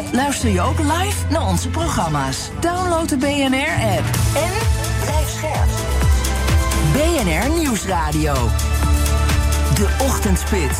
luister je ook live naar onze programma's. Download de BNR-app en blijf scherp. BNR Nieuwsradio. De Ochtendspits.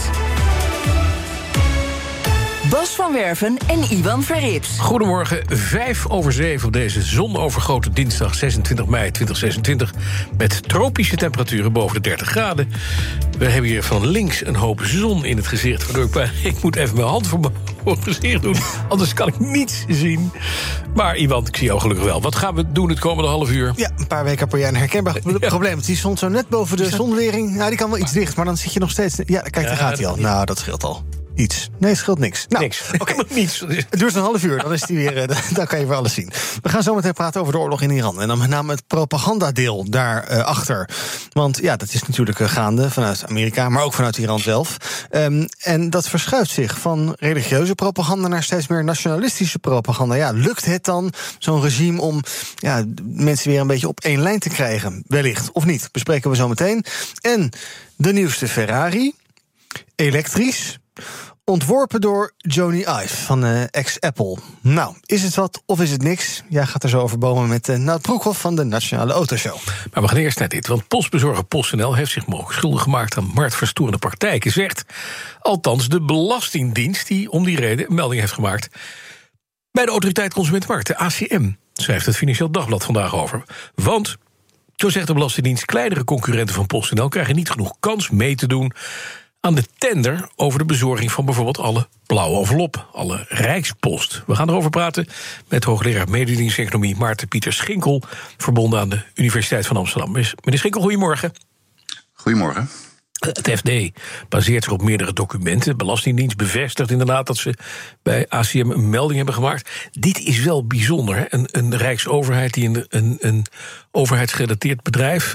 Bas van Werven en Iwan Verrips. Goedemorgen, 6:05 op deze zonovergoten dinsdag 26 mei 2026... met tropische temperaturen boven de 30 graden. We hebben hier van links een hoop zon in het gezicht... waardoor ik moet even mijn hand voor mijn gezicht doen... anders kan ik niets zien. Maar Iwan, ik zie jou gelukkig wel. Wat gaan we doen het komende half uur? Ja, een paar weken per jaar een herkenbaar probleem. Die stond zo net boven de zonwering. Nou, die kan wel iets dicht, maar dan zit je nog steeds... Ja, kijk, daar gaat hij al. Nou, dat scheelt al. Iets. Nee, het scheelt niks. Nou, niks. Okay. Niets. Het duurt een half uur, dan is die weer. Dan kan je weer alles zien. We gaan zo meteen praten over de oorlog in Iran. En dan met name het propagandadeel daarachter. Want ja, dat is natuurlijk gaande vanuit Amerika, maar ook vanuit Iran zelf. En dat verschuift zich van religieuze propaganda naar steeds meer nationalistische propaganda. Ja, lukt het dan, zo'n regime, om mensen weer een beetje op één lijn te krijgen? Wellicht, of niet? Bespreken we zo meteen. En de nieuwste Ferrari, elektrisch, ontworpen door Jony Ive van ex-Apple. Nou, is het wat of is het niks? Jij gaat er zo over bomen met Nout Broekhoff van de Nationale Autoshow. Maar we gaan eerst naar dit, want postbezorger PostNL heeft zich mogelijk schuldig gemaakt aan marktverstorende praktijken, zegt althans de Belastingdienst, die om die reden een melding heeft gemaakt bij de Autoriteit Consumentenmarkt, de ACM, schrijft het Financieel Dagblad vandaag over. Want, zo zegt de Belastingdienst, kleinere concurrenten van PostNL krijgen niet genoeg kans mee te doen aan de tender over de bezorging van bijvoorbeeld alle blauwe envelop, alle Rijkspost. We gaan erover praten met hoogleraar mededingingseconomie Maarten Pieter Schinkel, verbonden aan de Universiteit van Amsterdam. Meneer Schinkel, goedemorgen. Goedemorgen. Het FD baseert zich op meerdere documenten. De Belastingdienst bevestigt inderdaad dat ze bij ACM een melding hebben gemaakt. Dit is wel bijzonder, hè? Een Rijksoverheid die een overheidsgerelateerd bedrijf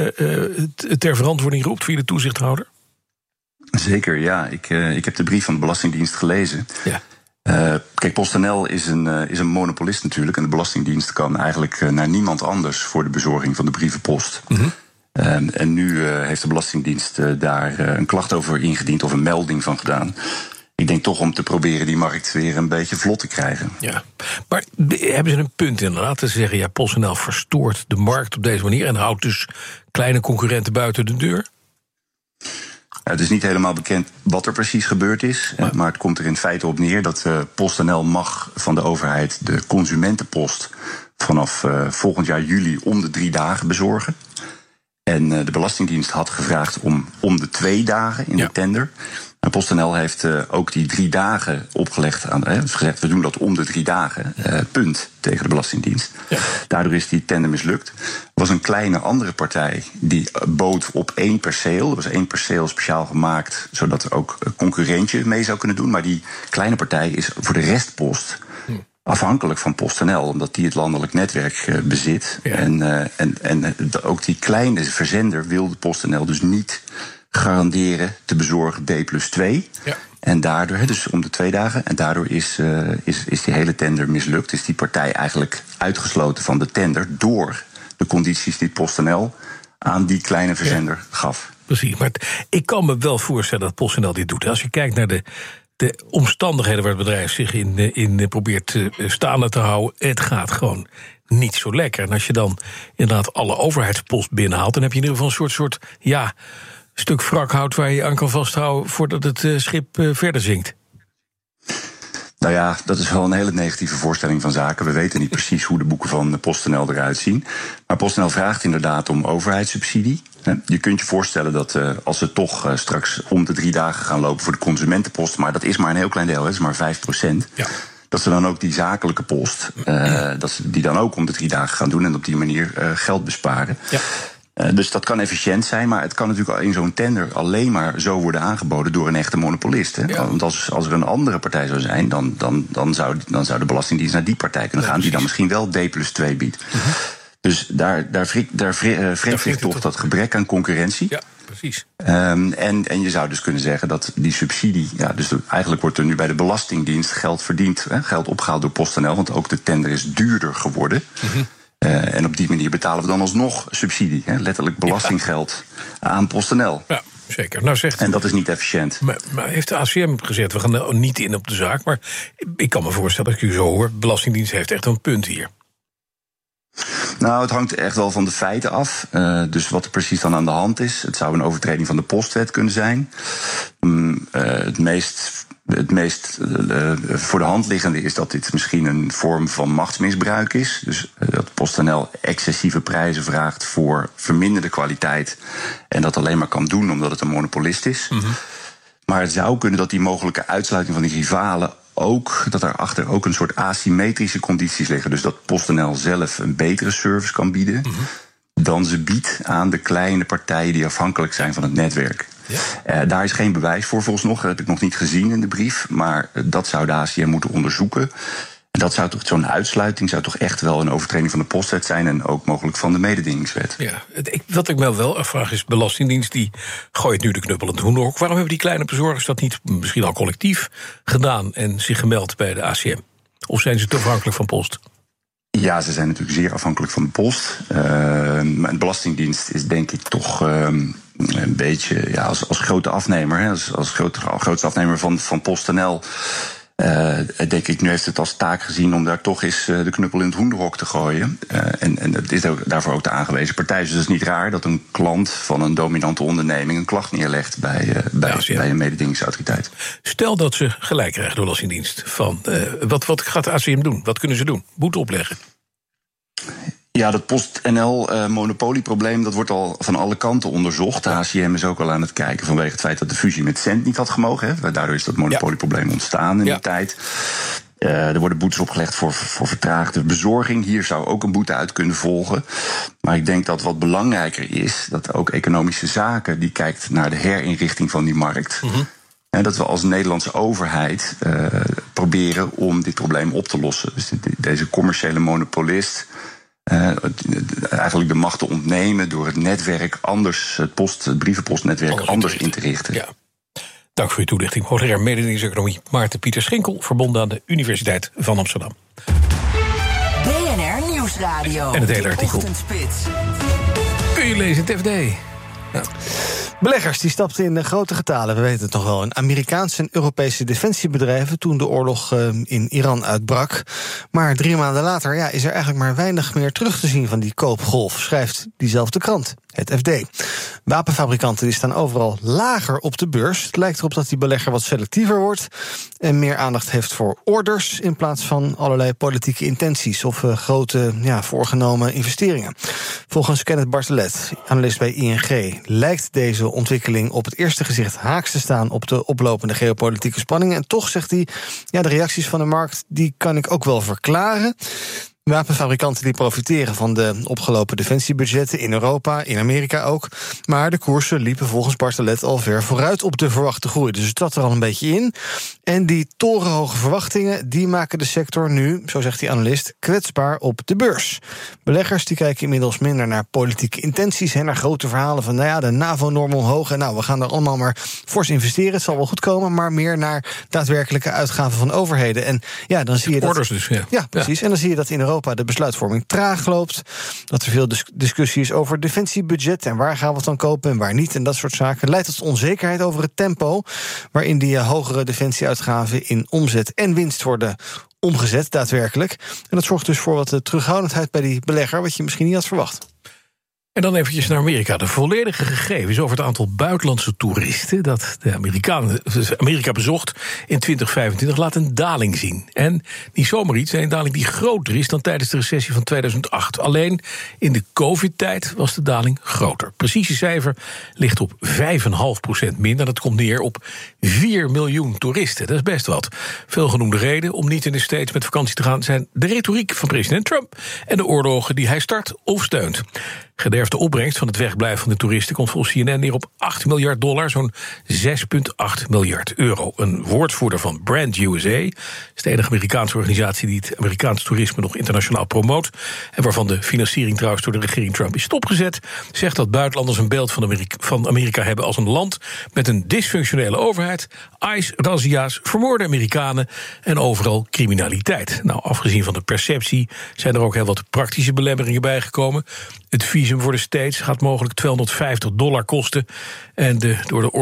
ter verantwoording roept via de toezichthouder. Zeker, ja. Ik heb de brief van de Belastingdienst gelezen. Ja. Kijk, PostNL is een monopolist natuurlijk. En de Belastingdienst kan eigenlijk naar niemand anders voor de bezorging van de brievenpost. Mm-hmm. En nu heeft de Belastingdienst daar een klacht over ingediend of een melding van gedaan. Ik denk toch om te proberen die markt weer een beetje vlot te krijgen. Ja, maar hebben ze een punt inderdaad te zeggen, ja, PostNL verstoort de markt op deze manier en houdt dus kleine concurrenten buiten de deur? Het is niet helemaal bekend wat er precies gebeurd is. Maar het komt er in feite op neer dat PostNL mag van de overheid de consumentenpost vanaf volgend jaar juli om de 3 dagen bezorgen. En de Belastingdienst had gevraagd om de 2 dagen in de tender. En PostNL heeft ook die 3 dagen opgelegd aan. Dus gezegd, we doen dat om de 3 dagen. Punt tegen de Belastingdienst. Ja. Daardoor is die tender mislukt. Er was een kleine andere partij die bood op 1 perceel. Er was 1 perceel speciaal gemaakt, zodat er ook een concurrentje mee zou kunnen doen. Maar die kleine partij is voor de restpost afhankelijk van PostNL, omdat die het landelijk netwerk bezit. Ja. En ook die kleine verzender wilde PostNL dus niet garanderen te bezorgen D+2. Ja. En daardoor, dus om de 2 dagen, en daardoor is die hele tender mislukt. Is die partij eigenlijk uitgesloten van de tender door de condities die PostNL aan die kleine verzender gaf. Precies, maar ik kan me wel voorstellen dat PostNL dit doet. Als je kijkt naar de omstandigheden waar het bedrijf zich in probeert staande te houden, het gaat gewoon niet zo lekker. En als je dan inderdaad alle overheidspost binnenhaalt, dan heb je in ieder geval een soort stuk wrakhout waar je aan kan vasthouden voordat het schip verder zinkt. Nou ja, dat is wel een hele negatieve voorstelling van zaken. We weten niet precies hoe de boeken van PostNL eruit zien. Maar PostNL vraagt inderdaad om overheidssubsidie. Je kunt je voorstellen dat als ze toch straks om de 3 dagen gaan lopen voor de consumentenpost, maar dat is maar een heel klein deel, dat is maar 5%. Ja. Dat ze dan ook die zakelijke post, dat ze die dan ook om de 3 dagen gaan doen en op die manier geld besparen. Ja. Dus dat kan efficiënt zijn, maar het kan natuurlijk in zo'n tender alleen maar zo worden aangeboden door een echte monopolist. Hè? Ja. Want als er een andere partij zou zijn, dan zou de Belastingdienst naar die partij kunnen gaan, die dan misschien wel D+2 biedt. Uh-huh. Dus daar wreekt zich toch dat gebrek aan concurrentie. Ja, precies. En je zou dus kunnen zeggen dat die subsidie, dus eigenlijk wordt er nu bij de Belastingdienst geld verdiend, geld opgehaald door PostNL, want ook de tender is duurder geworden. Uh-huh. En op die manier betalen we dan alsnog subsidie, letterlijk belastinggeld aan PostNL. Ja. zeker. Nou, en dat is niet efficiënt. Maar heeft de ACM gezegd, we gaan er niet in op de zaak. Maar ik kan me voorstellen, dat ik u zo hoor, de Belastingdienst heeft echt een punt hier. Nou, het hangt echt wel van de feiten af. Dus wat er precies dan aan de hand is. Het zou een overtreding van de postwet kunnen zijn. Het meest voor de hand liggende is dat dit misschien een vorm van machtsmisbruik is. Dus dat PostNL excessieve prijzen vraagt voor verminderde kwaliteit. En dat alleen maar kan doen omdat het een monopolist is. Mm-hmm. Maar het zou kunnen dat die mogelijke uitsluiting van die rivalen ook, dat daarachter ook een soort asymmetrische condities liggen. Dus dat PostNL zelf een betere service kan bieden dan ze biedt aan de kleine partijen die afhankelijk zijn van het netwerk. Ja. Daar is geen bewijs voor vooralsnog, dat heb ik nog niet gezien in de brief. Maar dat zou de ACM moeten onderzoeken. En dat zou toch, zo'n uitsluiting zou toch echt wel een overtreding van de postwet zijn en ook mogelijk van de mededingingswet. Ja, wat ik me wel afvraag is, Belastingdienst die gooit nu de knuppel in het hoenderhok. Waarom hebben die kleine bezorgers dat niet misschien al collectief gedaan en zich gemeld bij de ACM? Of zijn ze te afhankelijk van post? Ja, ze zijn natuurlijk zeer afhankelijk van de post. Maar de Belastingdienst is denk ik toch een beetje als grote afnemer, als grootste afnemer van PostNL. Denk ik, nu heeft het als taak gezien om daar toch eens de knuppel in het hoenderhok te gooien. En dat is ook, daarvoor ook de aangewezen partij. Dus het is niet raar dat een klant van een dominante onderneming een klacht neerlegt bij een mededingingsautoriteit. Stel dat ze gelijk krijgen, de Belastingdienst. Wat gaat de ACM doen? Wat kunnen ze doen? Boete opleggen? Ja, dat PostNL-monopolieprobleem, dat wordt al van alle kanten onderzocht. De ACM is ook al aan het kijken vanwege het feit dat de fusie met Cent niet had gemogen. Hè. Daardoor is dat monopolieprobleem ontstaan in die tijd. Er worden boetes opgelegd voor vertraagde bezorging. Hier zou ook een boete uit kunnen volgen. Maar ik denk dat wat belangrijker is, dat ook Economische Zaken die kijkt naar de herinrichting van die markt. Mm-hmm. En dat we als Nederlandse overheid proberen om dit probleem op te lossen. Dus deze commerciële monopolist eigenlijk de macht te ontnemen door het netwerk anders, het brievenpostnetwerk anders in te richten. Ja. Dank voor uw toelichting. Hoogleraar mededingingseconomie Maarten Pieter Schinkel, verbonden aan de Universiteit van Amsterdam. BNR Nieuwsradio. En het hele artikel kun je lezen in het FD. Ja. Beleggers die stapten in grote getalen, we weten het nog wel, in Amerikaanse en Europese defensiebedrijven toen de oorlog in Iran uitbrak. Maar 3 maanden later is er eigenlijk maar weinig meer terug te zien van die koopgolf, schrijft diezelfde krant, het FD. Wapenfabrikanten die staan overal lager op de beurs. Het lijkt erop dat die belegger wat selectiever wordt en meer aandacht heeft voor orders in plaats van allerlei politieke intenties of grote voorgenomen investeringen. Volgens Kenneth Bartelet, analist bij ING, lijkt deze ontwikkeling op het eerste gezicht haaks te staan op de oplopende geopolitieke spanningen. En toch zegt hij, de reacties van de markt, die kan ik ook wel verklaren. Wapenfabrikanten die profiteren van de opgelopen defensiebudgetten in Europa, in Amerika ook. Maar de koersen liepen volgens Bartelet al ver vooruit op de verwachte groei. Dus het zat er al een beetje in. En die torenhoge verwachtingen, die maken de sector nu, zo zegt die analist, kwetsbaar op de beurs. Beleggers die kijken inmiddels minder naar politieke intenties en naar grote verhalen van, de NAVO-norm omhoog en we gaan er allemaal maar fors investeren. Het zal wel goed komen, maar meer naar daadwerkelijke uitgaven van overheden. En dan zie je dat orders dus, ja, precies. En dan zie je dat in Europa de besluitvorming traag loopt. Dat er veel discussie is over defensiebudget en waar gaan we het dan kopen en waar niet en dat soort zaken. Leidt tot onzekerheid over het tempo waarin die hogere defensieuitgaven in omzet en winst worden omgezet, daadwerkelijk. En dat zorgt dus voor wat terughoudendheid bij die belegger, wat je misschien niet had verwacht. En dan eventjes naar Amerika. De volledige gegevens over het aantal buitenlandse toeristen dat Amerika bezocht in 2025 laat een daling zien. En niet zomaar iets, een daling die groter is dan tijdens de recessie van 2008. Alleen in de COVID-tijd was de daling groter. Precieze cijfer ligt op 5,5% minder. Dat komt neer op 4 miljoen toeristen. Dat is best wat. Veelgenoemde reden om niet in de States met vakantie te gaan zijn de retoriek van president Trump en de oorlogen die hij start of steunt. Gederfde opbrengst van het wegblijven van de toeristen komt volgens CNN neer op $8 miljard, zo'n 6,8 miljard euro. Een woordvoerder van Brand USA, is de enige Amerikaanse organisatie die het Amerikaans toerisme nog internationaal promoot en waarvan de financiering trouwens door de regering Trump is stopgezet, zegt dat buitenlanders een beeld van Amerika hebben als een land met een dysfunctionele overheid, ICE, razzia's, vermoorde Amerikanen en overal criminaliteit. Nou, afgezien van de perceptie zijn er ook heel wat praktische belemmeringen bijgekomen. Het vies visum voor de States gaat mogelijk $250 kosten. En door de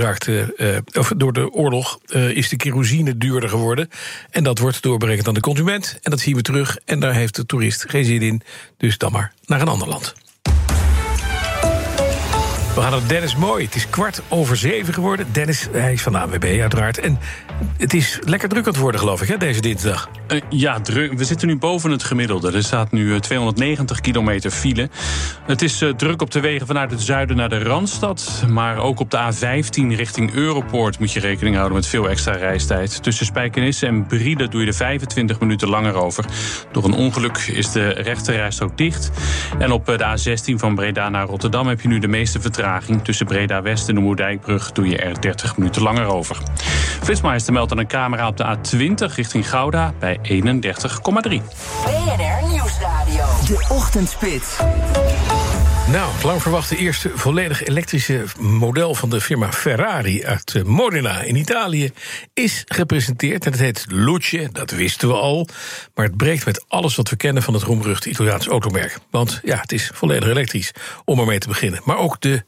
oorlog is de kerosine duurder geworden. En dat wordt doorberekend aan de consument. En dat zien we terug. En daar heeft de toerist geen zin in. Dus dan maar naar een ander land. We gaan naar Dennis Mooi. Het is 6:15 geworden. Dennis, hij is van de ANWB uiteraard. En het is lekker druk aan het worden, geloof ik, hè, deze dinsdag. Ja, druk. We zitten nu boven het gemiddelde. Er staat nu 290 kilometer file. Het is druk op de wegen vanuit het zuiden naar de Randstad. Maar ook op de A15 richting Europoort moet je rekening houden met veel extra reistijd. Tussen Spijkenisse en Brielle doe je er 25 minuten langer over. Door een ongeluk is de rechterrijstrook dicht. En op de A16 van Breda naar Rotterdam heb je nu de meeste vertraging. Tussen Breda-West en de Moerdijkbrug doe je er 30 minuten langer over. Flitsmeister meldt aan een camera op de A20 richting Gouda bij 31,3. BNR Nieuwsradio. De Ochtendspits. Nou, het lang verwachte eerste volledig elektrische model van de firma Ferrari uit Modena in Italië is gepresenteerd. En het heet Luce, dat wisten we al. Maar het breekt met alles wat we kennen van het roemruchte Italiaans automerk. Want ja, het is volledig elektrisch, om ermee te beginnen. Maar ook de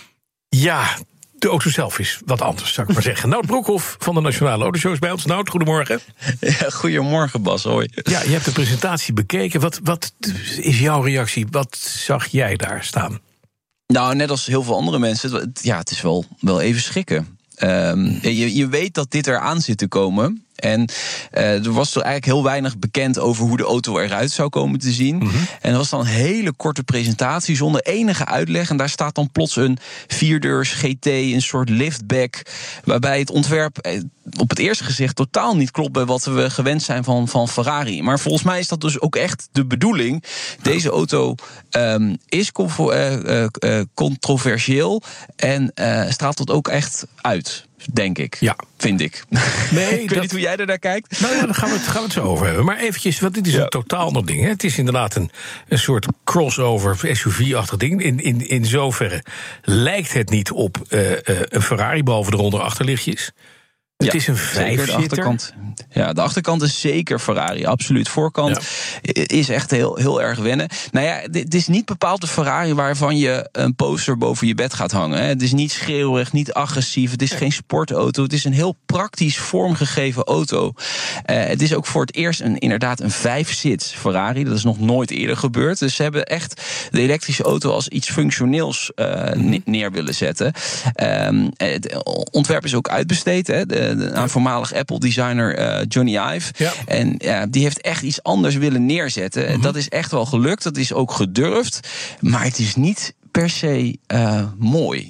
auto zelf is wat anders, zou ik maar zeggen. Nout Broekhoff van de Nationale Autoshow is bij ons. Nout, goedemorgen. Ja, goedemorgen, Bas. Hoi. Ja, je hebt de presentatie bekeken. Wat is jouw reactie? Wat zag jij daar staan? Nou, net als heel veel andere mensen, het is wel even schrikken. Je weet dat dit eraan zit te komen. En er was toch eigenlijk heel weinig bekend over hoe de auto eruit zou komen te zien. Mm-hmm. En er was dan een hele korte presentatie zonder enige uitleg. En daar staat dan plots een 4-deurs GT, een soort liftback, waarbij het ontwerp op het eerste gezicht totaal niet klopt bij wat we gewend zijn van Ferrari. Maar volgens mij is dat dus ook echt de bedoeling. Deze auto is controversieel en straalt dat ook echt uit. Denk ik. Ja. Vind ik. Nee, ik weet niet hoe jij er naar kijkt. Nou ja, daar gaan we het zo over hebben. Maar eventjes, want dit is een totaal ander ding. Hè. Het is inderdaad een soort crossover, SUV-achtig ding. In zoverre lijkt het niet op een Ferrari, behalve de ronde achterlichtjes. Het is een vijfzitter. De achterkant. Ja, de achterkant is zeker Ferrari, absoluut. Voorkant is echt heel erg wennen. Nou ja, dit is niet bepaald de Ferrari waarvan je een poster boven je bed gaat hangen. Hè. Het is niet schreeuwerig, niet agressief. Het is geen sportauto. Het is een heel praktisch vormgegeven auto. Het is ook voor het eerst inderdaad een 5-sits Ferrari. Dat is nog nooit eerder gebeurd. Dus ze hebben echt de elektrische auto als iets functioneels neer willen zetten. Het ontwerp is ook uitbesteed, hè. Aan voormalig Apple-designer Johnny Ive. Ja. En die heeft echt iets anders willen neerzetten. Mm-hmm. Dat is echt wel gelukt, dat is ook gedurfd. Maar het is niet per se mooi.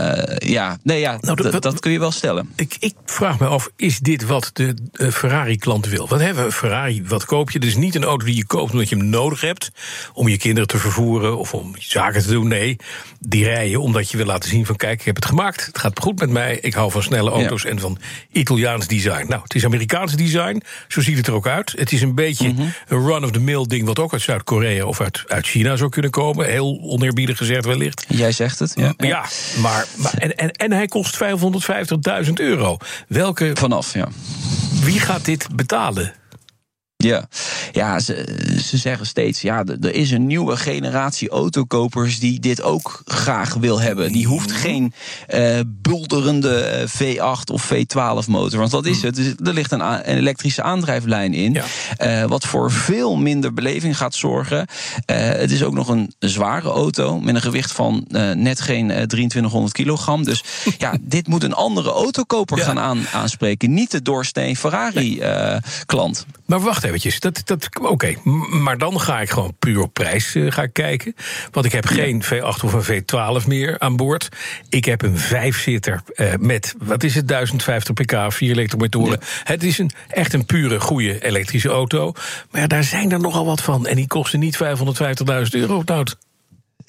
Dat kun je wel stellen. Ik vraag me af, is dit wat de Ferrari-klant wil? Wat hebben we? Ferrari, wat koop je? Dus niet een auto die je koopt omdat je hem nodig hebt om je kinderen te vervoeren of om zaken te doen. Nee, die rij je omdat je wil laten zien van kijk, ik heb het gemaakt. Het gaat goed met mij. Ik hou van snelle auto's en van Italiaans design. Nou, het is Amerikaans design. Zo ziet het er ook uit. Het is een beetje een run-of-the-mill ding wat ook uit Zuid-Korea of uit China zou kunnen komen. Heel oneerbiedig gezegd wellicht. Jij zegt het, ja. Maar hij kost €550.000. Welke... Vanaf, ja. Wie gaat dit betalen? Ja, ze zeggen steeds, er is een nieuwe generatie autokopers die dit ook graag wil hebben. Die hoeft geen bulderende V8 of V12 motor, want wat is het? Er ligt een elektrische aandrijflijn in, wat voor veel minder beleving gaat zorgen. Het is ook nog een zware auto met een gewicht van net geen 2300 kilogram. Dus dit moet een andere autokoper gaan aanspreken, niet de doorsnee Ferrari-klant. Maar wacht eventjes, oké. Maar dan ga ik gewoon puur op prijs kijken. Want ik heb geen V8 of een V12 meer aan boord. Ik heb een 5-zitter met, 1050 pk, 4 elektromotoren. Ja. Het is echt een pure, goede elektrische auto. Maar daar zijn er nogal wat van. En die kosten niet €550.000, Nout.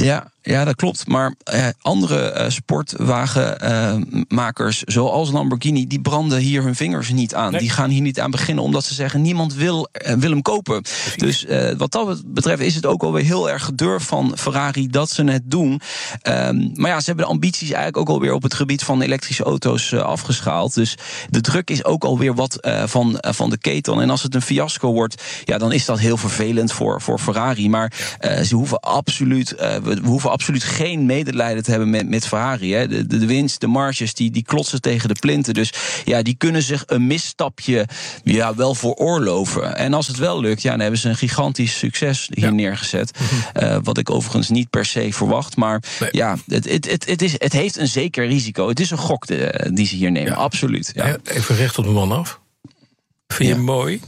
Ja, dat klopt. Maar andere sportwagenmakers, zoals Lamborghini, die branden hier hun vingers niet aan. Nee. Die gaan hier niet aan beginnen, omdat ze zeggen, niemand wil hem kopen. Precies. Dus wat dat betreft is het ook alweer heel erg gedurfd van Ferrari dat ze het doen. Maar ja, ze hebben de ambities eigenlijk ook alweer op het gebied van elektrische auto's afgeschaald. Dus de druk is ook alweer wat van de ketel. En als het een fiasco wordt, ja, dan is dat heel vervelend voor Ferrari. Maar we hoeven absoluut geen medelijden te hebben met Ferrari. Hè. De winst, de marges, die klotsen tegen de plinten. Dus ja, die kunnen zich een misstapje wel veroorloven. En als het wel lukt, dan hebben ze een gigantisch succes hier neergezet. Wat ik overigens niet per se verwacht. Maar het heeft een zeker risico. Het is een gok die ze hier nemen, absoluut. Ja. Even recht op de man af. Vind je hem mooi?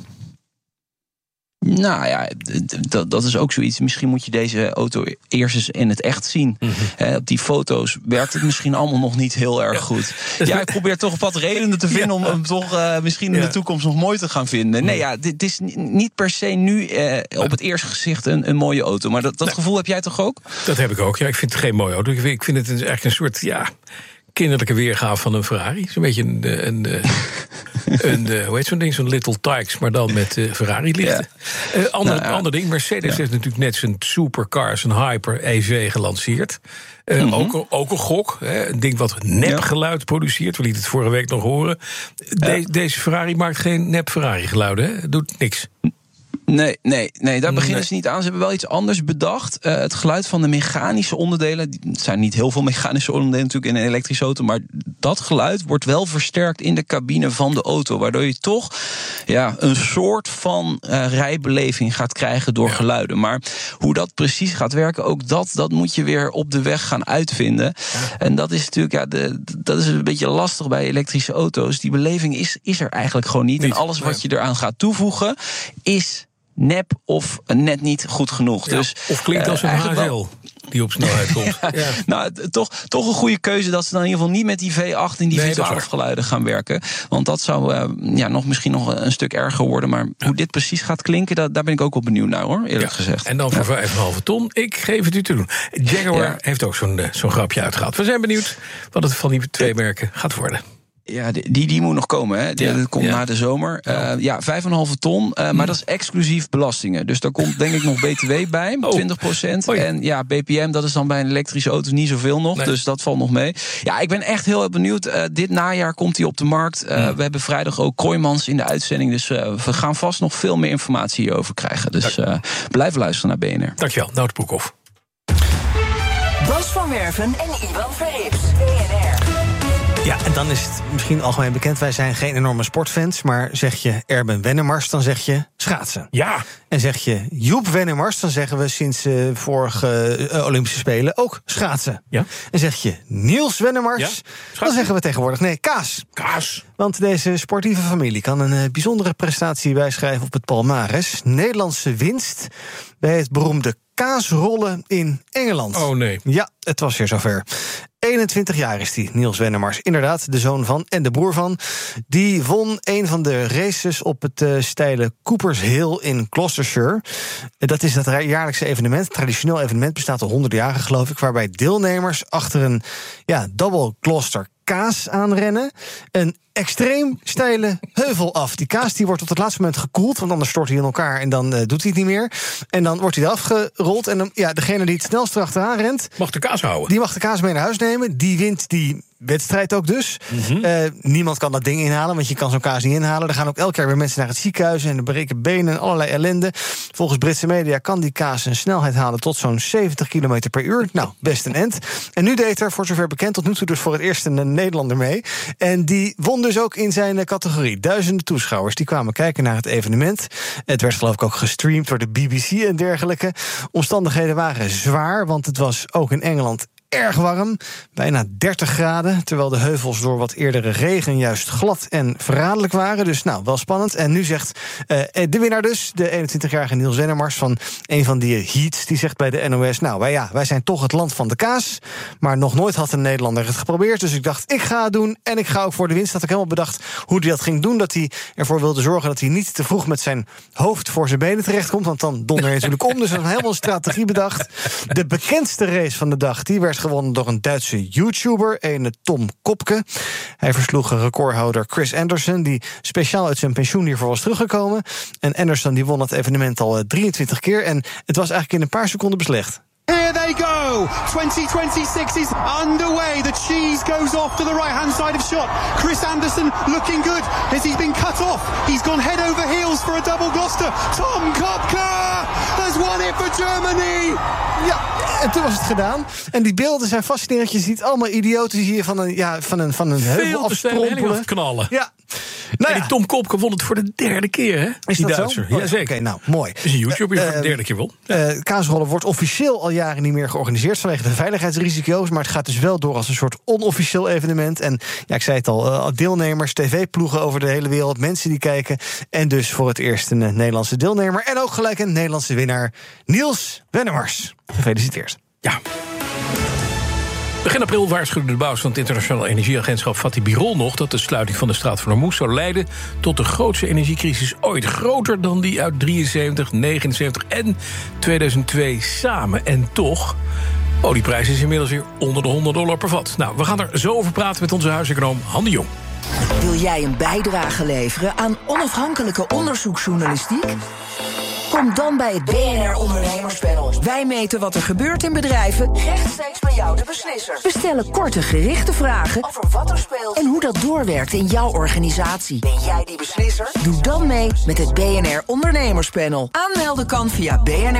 Nou ja, dat is ook zoiets. Misschien moet je deze auto eerst eens in het echt zien. Op die foto's werkt het misschien allemaal nog niet heel erg goed. Ja, ik probeer toch wat redenen te vinden om hem toch misschien in de toekomst nog mooi te gaan vinden. Nee, ja, dit is niet per se nu op het eerste gezicht een mooie auto. Maar dat gevoel heb jij toch ook? Dat heb ik ook. Ja, ik vind het geen mooie auto. Ik vind het eigenlijk een soort kinderlijke weergave van een Ferrari. Zo'n beetje hoe heet zo'n ding? Zo'n Little Tikes, maar dan met Ferrari-lichten. Ander ding, Mercedes heeft natuurlijk net zijn supercar, zijn Hyper EV gelanceerd. Ook een gok, een ding wat nepgeluid produceert. We lieten het vorige week nog horen. Deze Ferrari maakt geen nep Ferrari-geluiden, hè? Doet niks. Nee, daar beginnen ze niet aan. Ze hebben wel iets anders bedacht. Het geluid van de mechanische onderdelen. Het zijn niet heel veel mechanische onderdelen natuurlijk in een elektrische auto. Maar dat geluid wordt wel versterkt in de cabine van de auto. Waardoor je toch een soort van rijbeleving gaat krijgen door geluiden. Maar hoe dat precies gaat werken, ook dat moet je weer op de weg gaan uitvinden. Ja. En dat is natuurlijk dat is een beetje lastig bij elektrische auto's. Die beleving is er eigenlijk gewoon niet. En alles wat je eraan gaat toevoegen is nep of net niet goed genoeg. Ja, dus, of klinkt als een HSL die op snelheid komt. Nou, toch een goede keuze dat ze dan in ieder geval niet met die V8 en die V12 geluiden gaan werken. Want dat zou misschien nog een stuk erger worden. Maar hoe dit precies gaat klinken, daar ben ik ook wel benieuwd naar, hoor, eerlijk gezegd. En dan voor 5,5 ton. Ik geef het u te doen. Jaguar heeft ook zo'n grapje uitgehaald. We zijn benieuwd wat het van die twee merken gaat worden. Ja, die moet nog komen, hè. Dat komt na de zomer. 5,5 ton, maar dat is exclusief belastingen. Dus daar komt denk ik nog BTW bij, 20%. En BPM, dat is dan bij een elektrische auto niet zoveel nog. Nee. Dus dat valt nog mee. Ja, ik ben echt heel benieuwd. Dit najaar komt hij op de markt. We hebben vrijdag ook Kroijmans in de uitzending. Dus we gaan vast nog veel meer informatie hierover krijgen. Dus blijf luisteren naar BNR. Dankjewel, Nout Broekhoff. Bas van Werven en Ivan Verrips. BNR. Ja, en dan is het misschien algemeen bekend, wij zijn geen enorme sportfans, maar zeg je Erben Wennemars, dan zeg je schaatsen. Ja. En zeg je Joep Wennemars, dan zeggen we sinds vorige Olympische Spelen ook schaatsen. Ja. En zeg je Niels Wennemars, dan zeggen we tegenwoordig kaas. Want deze sportieve familie kan een bijzondere prestatie bijschrijven op het palmares. Nederlandse winst bij het beroemde kaasrollen in Engeland. Oh nee. Ja, het was weer zover. 21 jaar is die, Niels Wennemars. Inderdaad, de zoon van en de broer van. Die won een van de races op het steile Coopers Hill in Gloucestershire. Dat is dat jaarlijkse evenement. Het traditioneel evenement bestaat al 100 jaar, geloof ik, waarbij deelnemers achter een double Gloucester kaas aanrennen. Een extreem steile heuvel af. Die kaas die wordt op het laatste moment gekoeld, want anders stort hij in elkaar en dan doet hij het niet meer. En dan wordt hij eraf gerold en dan, degene die het snelst erachteraan rent, mag de kaas houden. Die mag de kaas mee naar huis nemen. Die wint die wedstrijd ook dus. Niemand kan dat ding inhalen, want je kan zo'n kaas niet inhalen. Er gaan ook elke keer weer mensen naar het ziekenhuis en er breken benen en allerlei ellende. Volgens Britse media kan die kaas een snelheid halen tot zo'n 70 km per uur. Nou, best een end. En nu deed er, voor zover bekend, tot nu toe dus voor het eerst een Nederlander mee. En die won dus ook in zijn categorie. Duizenden toeschouwers die kwamen kijken naar het evenement. Het werd geloof ik ook gestreamd door de BBC en dergelijke. Omstandigheden waren zwaar, want het was ook in Engeland erg warm. Bijna 30 graden, terwijl de heuvels door wat eerdere regen juist glad en verraderlijk waren. Dus nou, wel spannend. En nu zegt de winnaar dus, de 21-jarige Niels Wennemars van een van die heats, die zegt bij de NOS, nou, wij zijn toch het land van de kaas, maar nog nooit had een Nederlander het geprobeerd. Dus ik dacht, ik ga het doen en ik ga ook voor de winst. Had ik helemaal bedacht hoe hij dat ging doen, dat hij ervoor wilde zorgen dat hij niet te vroeg met zijn hoofd voor zijn benen terechtkomt, want dan donder je natuurlijk om. Dus hij had helemaal een strategie bedacht. De bekendste race van de dag, die werd gewonnen door een Duitse YouTuber, ene Tom Kopke. Hij versloeg recordhouder Chris Anderson, die speciaal uit zijn pensioen hiervoor was teruggekomen. En Anderson die won het evenement al 23 keer. En het was eigenlijk in een paar seconden beslecht. Here they go. 2026 is underway. The cheese goes off to the right-hand side of shot. Chris Anderson looking good as he's been cut off. He's gone head over heels for a double Gloucester. Tom Kopke has won it for Germany. Ja, en toen was het gedaan. En die beelden zijn fascinerend. Je ziet allemaal idioten hier van een heuvel afstrompelen. Knallen. Ja. Nou, en die Tom Kopke won het voor de derde keer, hè? Is die dat Duitser. zo? Jazeker. Oké, nou, mooi. Dus een YouTuber die voor de derde keer won. Kaasrollen wordt officieel al jaren niet meer georganiseerd vanwege de veiligheidsrisico's, maar het gaat dus wel door als een soort onofficieel evenement. En ja, ik zei het al, deelnemers, tv-ploegen over de hele wereld, mensen die kijken. En dus voor het eerst een Nederlandse deelnemer. En ook gelijk een Nederlandse winnaar, Niels Wennemars. Gefeliciteerd. Ja. Begin april waarschuwde de baas van het Internationaal Energieagentschap Fatih Birol nog dat de sluiting van de Straat van Hormuz zou leiden tot de grootste energiecrisis ooit. Groter dan die uit 73, 79 en 2002 samen. En toch, olieprijs is inmiddels weer onder de $100 per vat. Nou, we gaan er zo over praten met onze huiseconoom Han de Jong. Wil jij een bijdrage leveren aan onafhankelijke onderzoeksjournalistiek? Kom dan bij het BNR Ondernemerspanel. Wij meten wat er gebeurt in bedrijven, rechtstreeks bij jou de beslisser. We stellen korte, gerichte vragen over wat er speelt en hoe dat doorwerkt in jouw organisatie. Ben jij die beslisser? Doe dan mee met het BNR Ondernemerspanel. Aanmelden kan via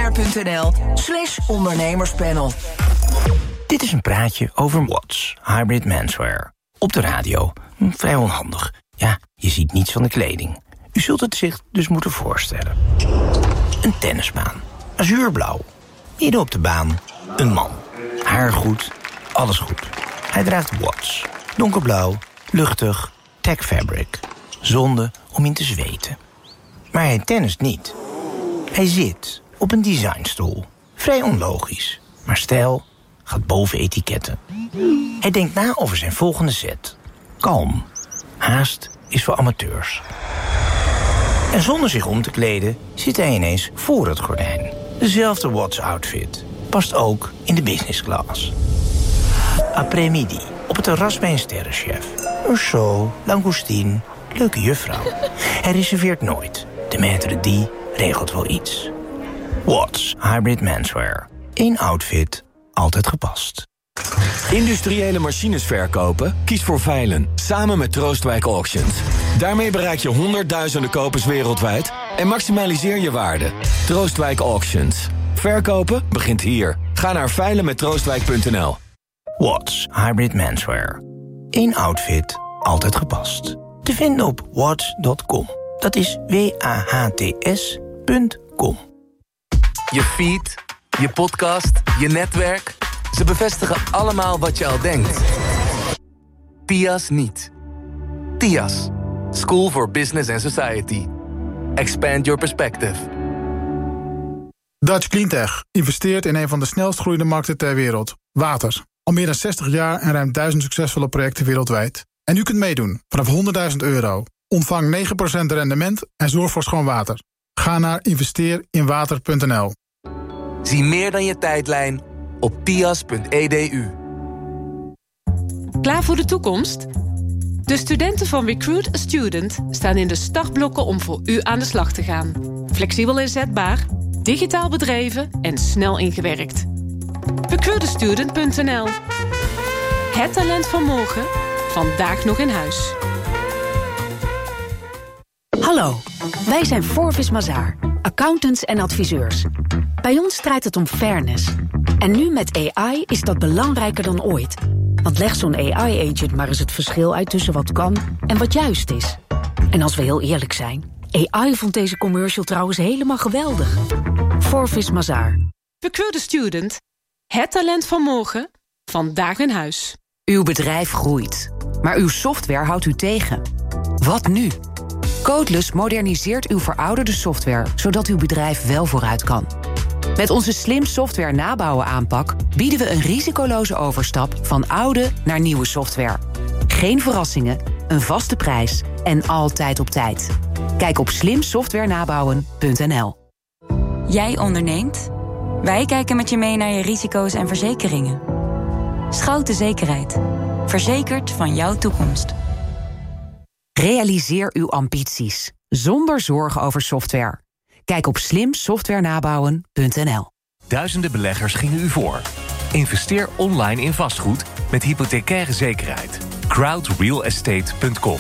bnr.nl/ondernemerspanel. Dit is een praatje over Watts, hybrid menswear. Op de radio, vrij onhandig. Ja, je ziet niets van de kleding. U zult het zich dus moeten voorstellen. Een tennisbaan, azuurblauw. Midden op de baan, een man. Haar goed, alles goed. Hij draagt Watts, donkerblauw, luchtig, tech fabric. Zonde om in te zweten. Maar hij tennist niet. Hij zit op een designstoel. Vrij onlogisch, maar stijl gaat boven etiketten. Hij denkt na over zijn volgende set. Kalm. Haast is voor amateurs. En zonder zich om te kleden zit hij ineens voor het gordijn. Dezelfde Watts-outfit. Past ook in de business class. Après-midi, op het terras bij een sterrenchef. Urso, langoustine, leuke juffrouw. Hij reserveert nooit. De maître d' regelt wel iets. Watts, hybrid menswear. 1 outfit, altijd gepast. Industriële machines verkopen? Kies voor Veilen, samen met Troostwijk Auctions. Daarmee bereik je honderdduizenden kopers wereldwijd en maximaliseer je waarde. Troostwijk Auctions. Verkopen begint hier. Ga naar veilenmettroostwijk.nl. Watts, hybrid menswear. 1 outfit, altijd gepast. Te vinden op watts.com. Dat is WAHTS.com. Je feed, je podcast, je netwerk. Ze bevestigen allemaal wat je al denkt. TIAS niet. TIAS. School for Business and Society. Expand your perspective. Dutch Cleantech investeert in een van de snelst groeiende markten ter wereld. Water. Al meer dan 60 jaar en ruim 1000 succesvolle projecten wereldwijd. En u kunt meedoen vanaf €100.000. Ontvang 9% rendement en zorg voor schoon water. Ga naar investeerinwater.nl. Zie meer dan je tijdlijn op tias.edu. Klaar voor de toekomst? De studenten van Recruit a Student staan in de startblokken om voor u aan de slag te gaan. Flexibel inzetbaar, digitaal bedreven en snel ingewerkt. Recruitastudent.nl. Het talent van morgen, vandaag nog in huis. Hallo, wij zijn Forvis Mazars, accountants en adviseurs. Bij ons draait het om fairness. En nu met AI is dat belangrijker dan ooit. Want leg zo'n AI-agent maar eens het verschil uit tussen wat kan en wat juist is. En als we heel eerlijk zijn, AI vond deze commercial trouwens helemaal geweldig. Forvis Mazars. Recruit a Student. Het talent van morgen, Vandaag in huis. Uw bedrijf groeit, maar uw software houdt u tegen. Wat nu? Codeless moderniseert uw verouderde software, zodat uw bedrijf wel vooruit kan. Met onze slim software nabouwen aanpak bieden we een risicoloze overstap van oude naar nieuwe software. Geen verrassingen, een vaste prijs en altijd op tijd. Kijk op slimsoftwarenabouwen.nl. Jij onderneemt? Wij kijken met je mee naar je risico's en verzekeringen. Schouten Zekerheid. Verzekerd van jouw toekomst. Realiseer uw ambities, zonder zorgen over software. Kijk op slimsoftwarenabouwen.nl. Duizenden beleggers gingen u voor. Investeer online in vastgoed met hypothecaire zekerheid. crowdrealestate.com.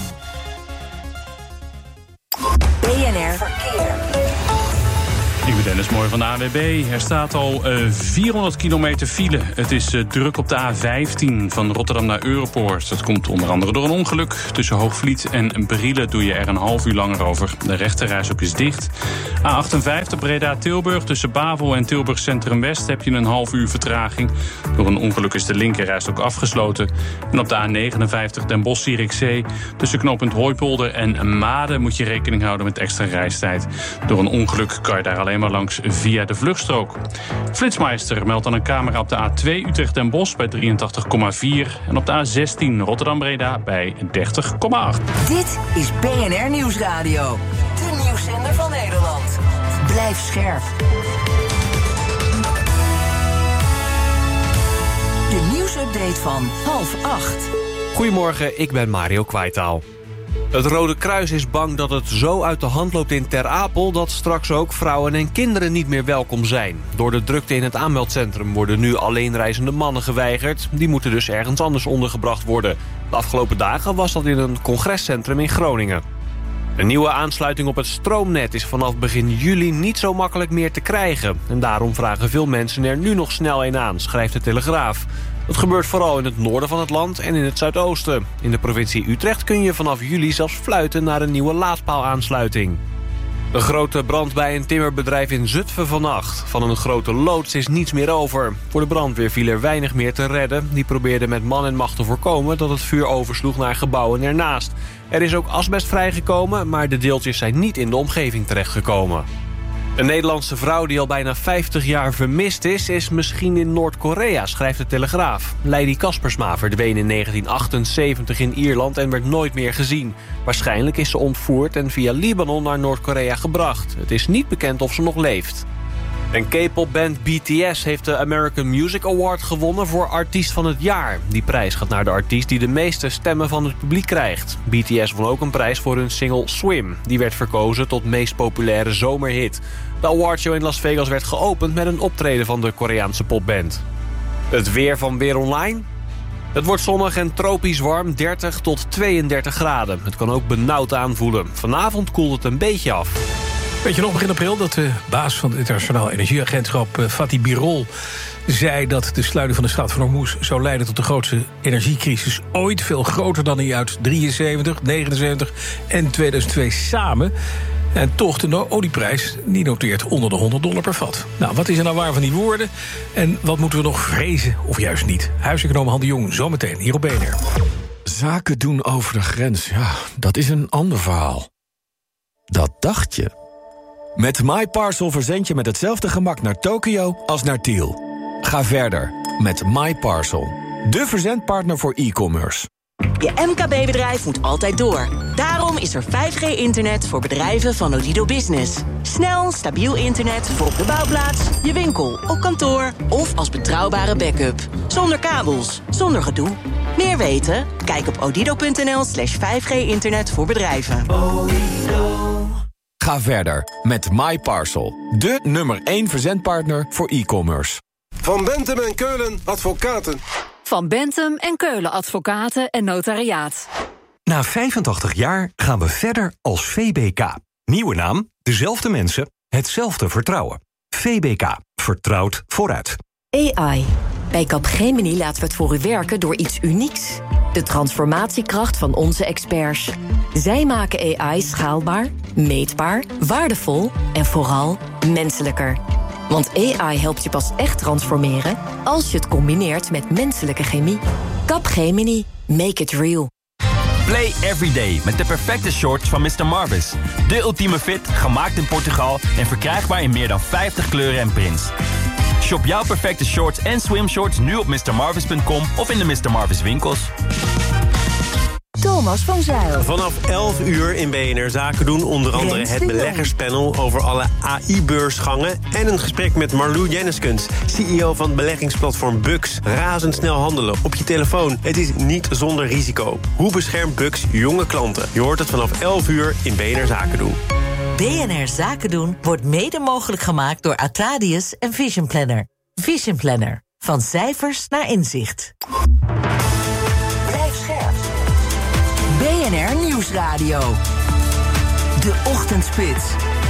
BNR Verkeer. Ik ben Dennis Mooi van de ANWB. Er staat al 400 kilometer file. Het is druk op de A15 van Rotterdam naar Europoort. Dat komt onder andere door een ongeluk. Tussen Hoogvliet en Brielen doe je er een half uur langer over. De rechterrijstrook is dicht. A58 Breda-Tilburg. Tussen Bavel en Tilburg Centrum West heb je een half uur vertraging. Door een ongeluk is de linkerrijstrook afgesloten. En op de A59 Den Bosch-Zierikzee. Tussen knooppunt Hooipolder en Maden moet je rekening houden met extra reistijd. Door een ongeluk kan je daar alleen maar langs via de vluchtstrook. Flitsmeister meldt aan een camera op de A2 Utrecht-Den Bosch bij 83,4 en op de A16 Rotterdam-Breda bij 30,8. Dit is BNR Nieuwsradio. De nieuwszender van Nederland. Blijf scherp. De nieuwsupdate van 7:30. Goedemorgen, ik ben Mario Kwijtaal. Het Rode Kruis is bang dat het zo uit de hand loopt in Ter Apel dat straks ook vrouwen en kinderen niet meer welkom zijn. Door de drukte in het aanmeldcentrum worden nu alleenreizende mannen geweigerd. Die moeten dus ergens anders ondergebracht worden. De afgelopen dagen was dat in een congrescentrum in Groningen. Een nieuwe aansluiting op het stroomnet is vanaf begin juli niet zo makkelijk meer te krijgen. En daarom vragen veel mensen er nu nog snel een aan, schrijft de Telegraaf. Dat gebeurt vooral in het noorden van het land en in het zuidoosten. In de provincie Utrecht kun je vanaf juli zelfs fluiten naar een nieuwe laadpaalaansluiting. Een grote brand bij een timmerbedrijf in Zutphen vannacht. Van een grote loods is niets meer over. Voor de brandweer viel er weinig meer te redden. Die probeerde met man en macht te voorkomen dat het vuur oversloeg naar gebouwen ernaast. Er is ook asbest vrijgekomen, maar de deeltjes zijn niet in de omgeving terechtgekomen. Een Nederlandse vrouw die al bijna 50 jaar vermist is misschien in Noord-Korea, schrijft de Telegraaf. Lady Kaspersma verdween in 1978 in Ierland en werd nooit meer gezien. Waarschijnlijk is ze ontvoerd en via Libanon naar Noord-Korea gebracht. Het is niet bekend of ze nog leeft. Een K-popband BTS heeft de American Music Award gewonnen voor Artiest van het Jaar. Die prijs gaat naar de artiest die de meeste stemmen van het publiek krijgt. BTS won ook een prijs voor hun single Swim. Die werd verkozen tot meest populaire zomerhit. De awardshow in Las Vegas werd geopend met een optreden van de Koreaanse popband. Het weer van Weer Online. Het wordt zonnig en tropisch warm, 30 tot 32 graden. Het kan ook benauwd aanvoelen. Vanavond koelt het een beetje af. Weet je nog, begin april, dat de baas van het Internationaal Energieagentschap Fatih Birol zei dat de sluiting van de Straat van Hormuz zou leiden tot de grootste energiecrisis ooit. Veel groter dan die uit 73, 79 en 2002 samen. En toch de olieprijs, die noteert onder de $100 per vat. Nou, wat is er nou waar van die woorden? En wat moeten we nog vrezen, of juist niet? Huiseconoom Han de Jong, zometeen hier op BNR. Zaken doen over de grens, ja, dat is een ander verhaal. Dat dacht je. Met MyParcel verzend je met hetzelfde gemak naar Tokio als naar Tiel. Ga verder met MyParcel, de verzendpartner voor e-commerce. Je MKB-bedrijf moet altijd door. Daarom is er 5G-internet voor bedrijven van Odido Business. Snel, stabiel internet voor op de bouwplaats, je winkel, op kantoor of als betrouwbare backup. Zonder kabels, zonder gedoe. Meer weten? Kijk op odido.nl/5G-internet voor bedrijven. Ga verder met MyParcel, de nummer 1 verzendpartner voor e-commerce. Van Bentem en Keulen Advocaten. Van Bentem en Keulen Advocaten en Notariaat. Na 85 jaar gaan we verder als VBK. Nieuwe naam, dezelfde mensen, hetzelfde vertrouwen. VBK, vertrouwd vooruit. AI. Bij Capgemini laten we het voor u werken door iets unieks. De transformatiekracht van onze experts. Zij maken AI schaalbaar, meetbaar, waardevol en vooral menselijker. Want AI helpt je pas echt transformeren als je het combineert met menselijke chemie. Capgemini. Make it real. Play every day met de perfecte shorts van Mr. Marvis. De ultieme fit, gemaakt in Portugal en verkrijgbaar in meer dan 50 kleuren en prints. Shop jouw perfecte shorts en swimshorts nu op mrmarvis.com of in de Mr. Marvis winkels. Thomas van Zijl. Vanaf 11 uur in BNR Zaken doen. Onder andere het beleggerspanel over alle AI-beursgangen. En een gesprek met Marlou Jenneskens, CEO van beleggingsplatform Bux. Razendsnel handelen op je telefoon. Het is niet zonder risico. Hoe beschermt Bux jonge klanten? Je hoort het vanaf 11 uur in BNR Zaken doen. BNR Zaken doen wordt mede mogelijk gemaakt door Atradius en Vision Planner. Vision Planner. Van cijfers naar inzicht. Blijf scherp. BNR Nieuwsradio. De Ochtendspits.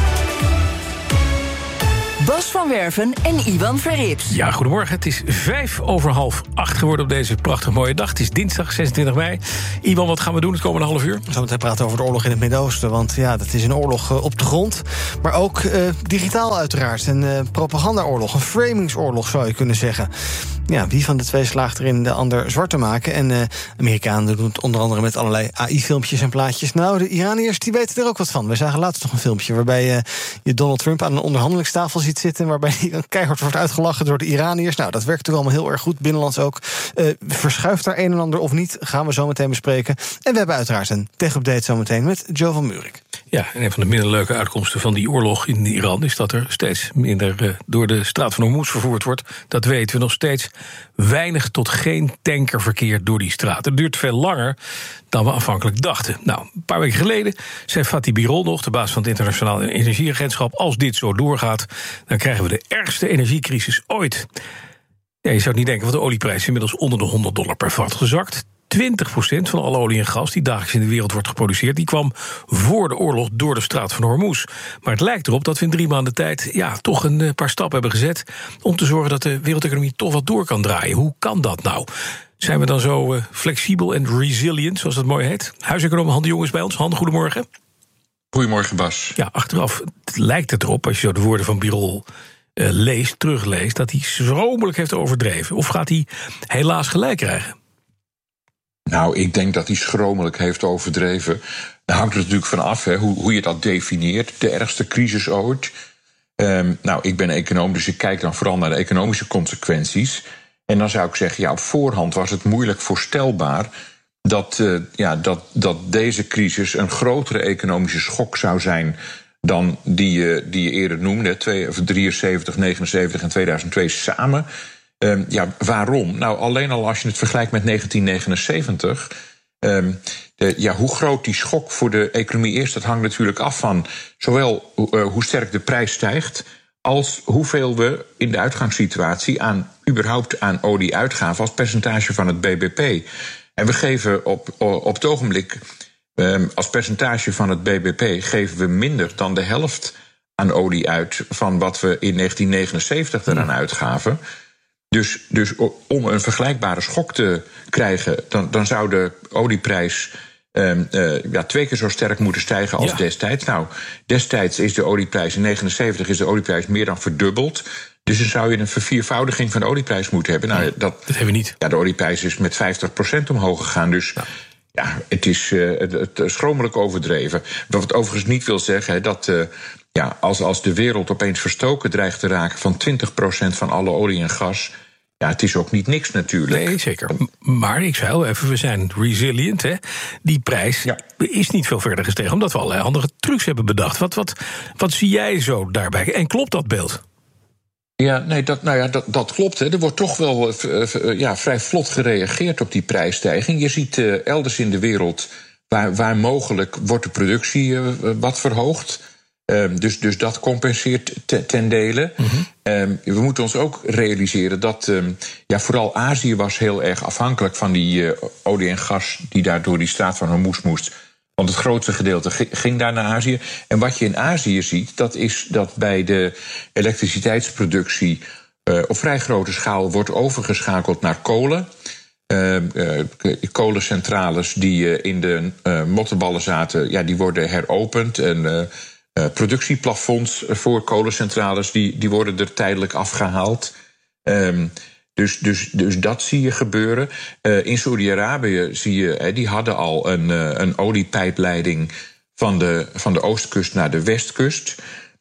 Bas van Werven en Iwan Verrips. Ja, goedemorgen. Het is 7:05 geworden op deze prachtig mooie dag. Het is dinsdag 26 mei. Iwan, wat gaan we doen het komende half uur? We gaan meteen praten over de oorlog in het Midden-Oosten. Want ja, dat is een oorlog op de grond. Maar ook digitaal uiteraard. Een propagandaoorlog, een framingsoorlog zou je kunnen zeggen. Ja, wie van de twee slaagt erin de ander zwart te maken? En Amerikanen doen het onder andere met allerlei AI-filmpjes en plaatjes. Nou, de Iraniërs die weten er ook wat van. We zagen laatst nog een filmpje waarbij je Donald Trump aan een onderhandelingstafel ziet zitten, waarbij hij keihard wordt uitgelachen door de Iraniërs. Nou, dat werkt natuurlijk allemaal heel erg goed, binnenlands ook. Verschuift daar een en ander of niet, gaan we zo meteen bespreken. En we hebben uiteraard een tech-update zo meteen met Joe van Muurik. Ja, en een van de minder leuke uitkomsten van die oorlog in Iran is dat er steeds minder door de straat van Hormuz vervoerd wordt. Dat weten we nog steeds. Weinig tot geen tankerverkeer door die straat. Het duurt veel langer dan we aanvankelijk dachten. Nou, een paar weken geleden zei Fatih Birol nog, de baas van het Internationaal Energieagentschap, als dit zo doorgaat, dan krijgen we de ergste energiecrisis ooit. Ja, je zou het niet denken, want de olieprijs is inmiddels onder de $100 per vat gezakt. 20% van alle olie en gas die dagelijks in de wereld wordt geproduceerd, die kwam voor de oorlog door de straat van Hormuz. Maar het lijkt erop dat we in 3 maanden tijd toch een paar stappen hebben gezet om te zorgen dat de wereldeconomie toch wat door kan draaien. Hoe kan dat nou? Zijn we dan zo flexibel en resilient, zoals dat mooi heet? Huiseconoom Han de Jong is bij ons. Han, goedemorgen. Goedemorgen, Bas. Ja, achteraf lijkt het erop, als je zo de woorden van Birol terugleest, dat hij schromelijk heeft overdreven. Of gaat hij helaas gelijk krijgen? Nou, ik denk dat hij schromelijk heeft overdreven. Daar hangt het natuurlijk van af, hoe je dat definieert. De ergste crisis ooit. Nou, ik ben econoom, dus ik kijk dan vooral naar de economische consequenties. En dan zou ik zeggen, op voorhand was het moeilijk voorstelbaar dat deze crisis een grotere economische schok zou zijn dan die je eerder noemde, 73, 79 en 2002 samen. Waarom? Nou, alleen al als je het vergelijkt met 1979. Hoe groot die schok voor de economie is, dat hangt natuurlijk af van zowel hoe sterk de prijs stijgt, als hoeveel we in de uitgangssituatie überhaupt aan olie uitgaven als percentage van het BBP. En we geven op het ogenblik, als percentage van het BBP, geven we minder dan de helft aan olie uit van wat we in 1979 eraan uitgaven. Dus om een vergelijkbare schok te krijgen, dan zou de olieprijs 2 keer zo sterk moeten stijgen als destijds. Nou, destijds is de olieprijs in 1979 is de olieprijs meer dan verdubbeld. Dus dan zou je een verviervoudiging van de olieprijs moeten hebben. Nou, dat hebben we niet. Ja, de olieprijs is met 50% omhoog gegaan. Dus het is schromelijk overdreven. Wat overigens niet wil zeggen dat als de wereld opeens verstoken dreigt te raken van 20% van alle olie en gas, het is ook niet niks natuurlijk. Nee, zeker. Maar ik zei al even, we zijn resilient. Die prijs is niet veel verder gestegen, omdat we allerlei andere trucs hebben bedacht. Wat zie jij zo daarbij? En klopt dat beeld? Ja, nee, dat klopt. Er wordt toch wel vrij vlot gereageerd op die prijsstijging. Je ziet elders in de wereld waar mogelijk wordt de productie wat verhoogd. Dus dat compenseert ten dele. Mm-hmm. We moeten ons ook realiseren dat vooral Azië was heel erg afhankelijk van die olie en gas die daar door die straat van Hormuz moest. Want het grootste gedeelte ging daar naar Azië. En wat je in Azië ziet, dat is dat bij de elektriciteitsproductie op vrij grote schaal wordt overgeschakeld naar kolen. Kolencentrales die in de mottenballen zaten, die worden heropend. En productieplafonds voor kolencentrales, die worden er tijdelijk afgehaald. Dus dat zie je gebeuren. In Saudi-Arabië zie je, die hadden al een oliepijpleiding van de oostkust naar de westkust.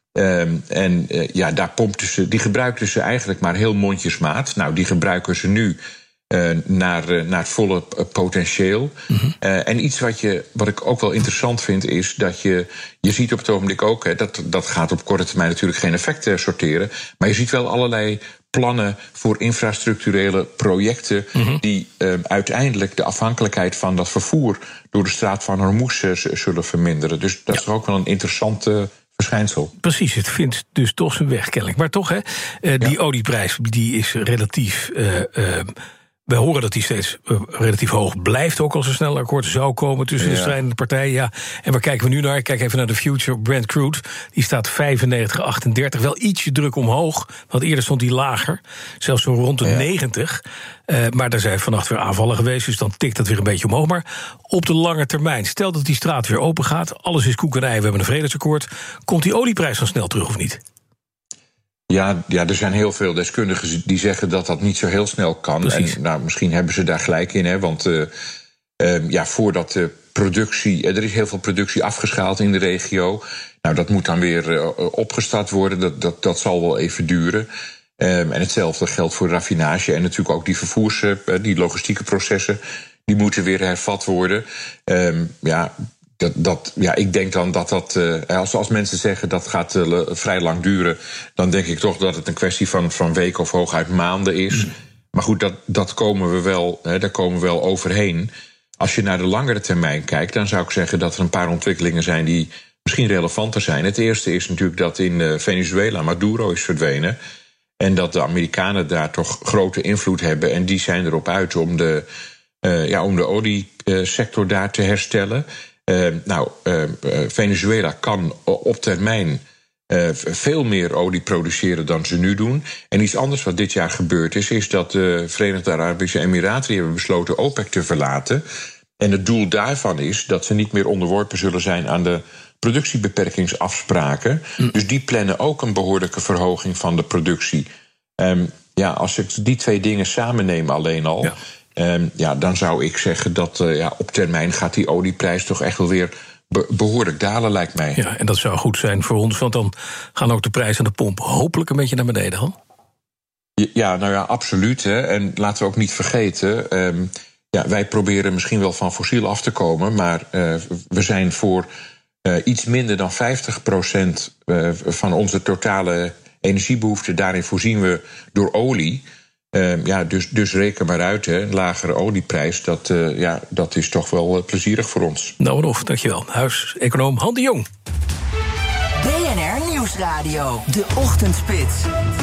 Daar die gebruikten ze eigenlijk maar heel mondjesmaat. Nou, die gebruiken ze nu naar het volle potentieel. Mm-hmm. En iets wat ik ook wel interessant vind, is dat je ziet op het ogenblik ook, dat gaat op korte termijn natuurlijk geen effect sorteren, maar je ziet wel allerlei plannen voor infrastructurele projecten, mm-hmm, die uiteindelijk de afhankelijkheid van dat vervoer door de straat van Hormuz zullen verminderen. Dus dat is toch ook wel een interessante verschijnsel. Precies, het vindt dus toch zijn weg kennelijk. Maar toch, die olieprijs die is relatief. We horen dat die steeds relatief hoog blijft, ook als er snel een akkoord zou komen tussen de strijdende partijen. Ja. En waar kijken we nu naar? Ik kijk even naar de future Brent Crude. Die staat 95,38. Wel ietsje druk omhoog, want eerder stond die lager. Zelfs zo rond de 90. Maar daar zijn vannacht weer aanvallen geweest, dus dan tikt dat weer een beetje omhoog. Maar op de lange termijn, stel dat die straat weer open gaat, alles is koek en ei, we hebben een vredesakkoord, komt die olieprijs dan snel terug of niet? Ja, er zijn heel veel deskundigen die zeggen dat dat niet zo heel snel kan. Precies. En misschien hebben ze daar gelijk in, want voordat de productie, er is heel veel productie afgeschaald in de regio. Nou, dat moet dan weer opgestart worden. Dat zal wel even duren. En hetzelfde geldt voor raffinage en natuurlijk ook die die logistieke processen, die moeten weer hervat worden. Ik denk dan dat als mensen zeggen dat gaat vrij lang duren, dan denk ik toch dat het een kwestie van weken of hooguit maanden is. Mm. Maar goed, daar komen we wel overheen. Als je naar de langere termijn kijkt, dan zou ik zeggen dat er een paar ontwikkelingen zijn die misschien relevanter zijn. Het eerste is natuurlijk dat in Venezuela Maduro is verdwenen. En dat de Amerikanen daar toch grote invloed hebben. En die zijn erop uit om de oliesector daar te herstellen. Venezuela kan op termijn veel meer olie produceren dan ze nu doen. En iets anders wat dit jaar gebeurd is dat de Verenigde Arabische Emiraten hebben besloten OPEC te verlaten. En het doel daarvan is dat ze niet meer onderworpen zullen zijn aan de productiebeperkingsafspraken. Dus die plannen ook een behoorlijke verhoging van de productie. Als ik die twee dingen samenneem alleen al, dan zou ik zeggen dat op termijn gaat die olieprijs toch echt wel weer behoorlijk dalen, lijkt mij. Ja, en dat zou goed zijn voor ons, want dan gaan ook de prijzen aan de pomp hopelijk een beetje naar beneden, Han? Ja, absoluut. En laten we ook niet vergeten, wij proberen misschien wel van fossiel af te komen, maar we zijn voor iets minder dan 50% van onze totale energiebehoefte, daarin voorzien we door olie. Dus reken maar uit, lagere olieprijs, dat is toch wel plezierig voor ons. Nou, of, dankjewel. Huiseconoom Han de Jong. BNR Nieuwsradio, de Ochtendspits.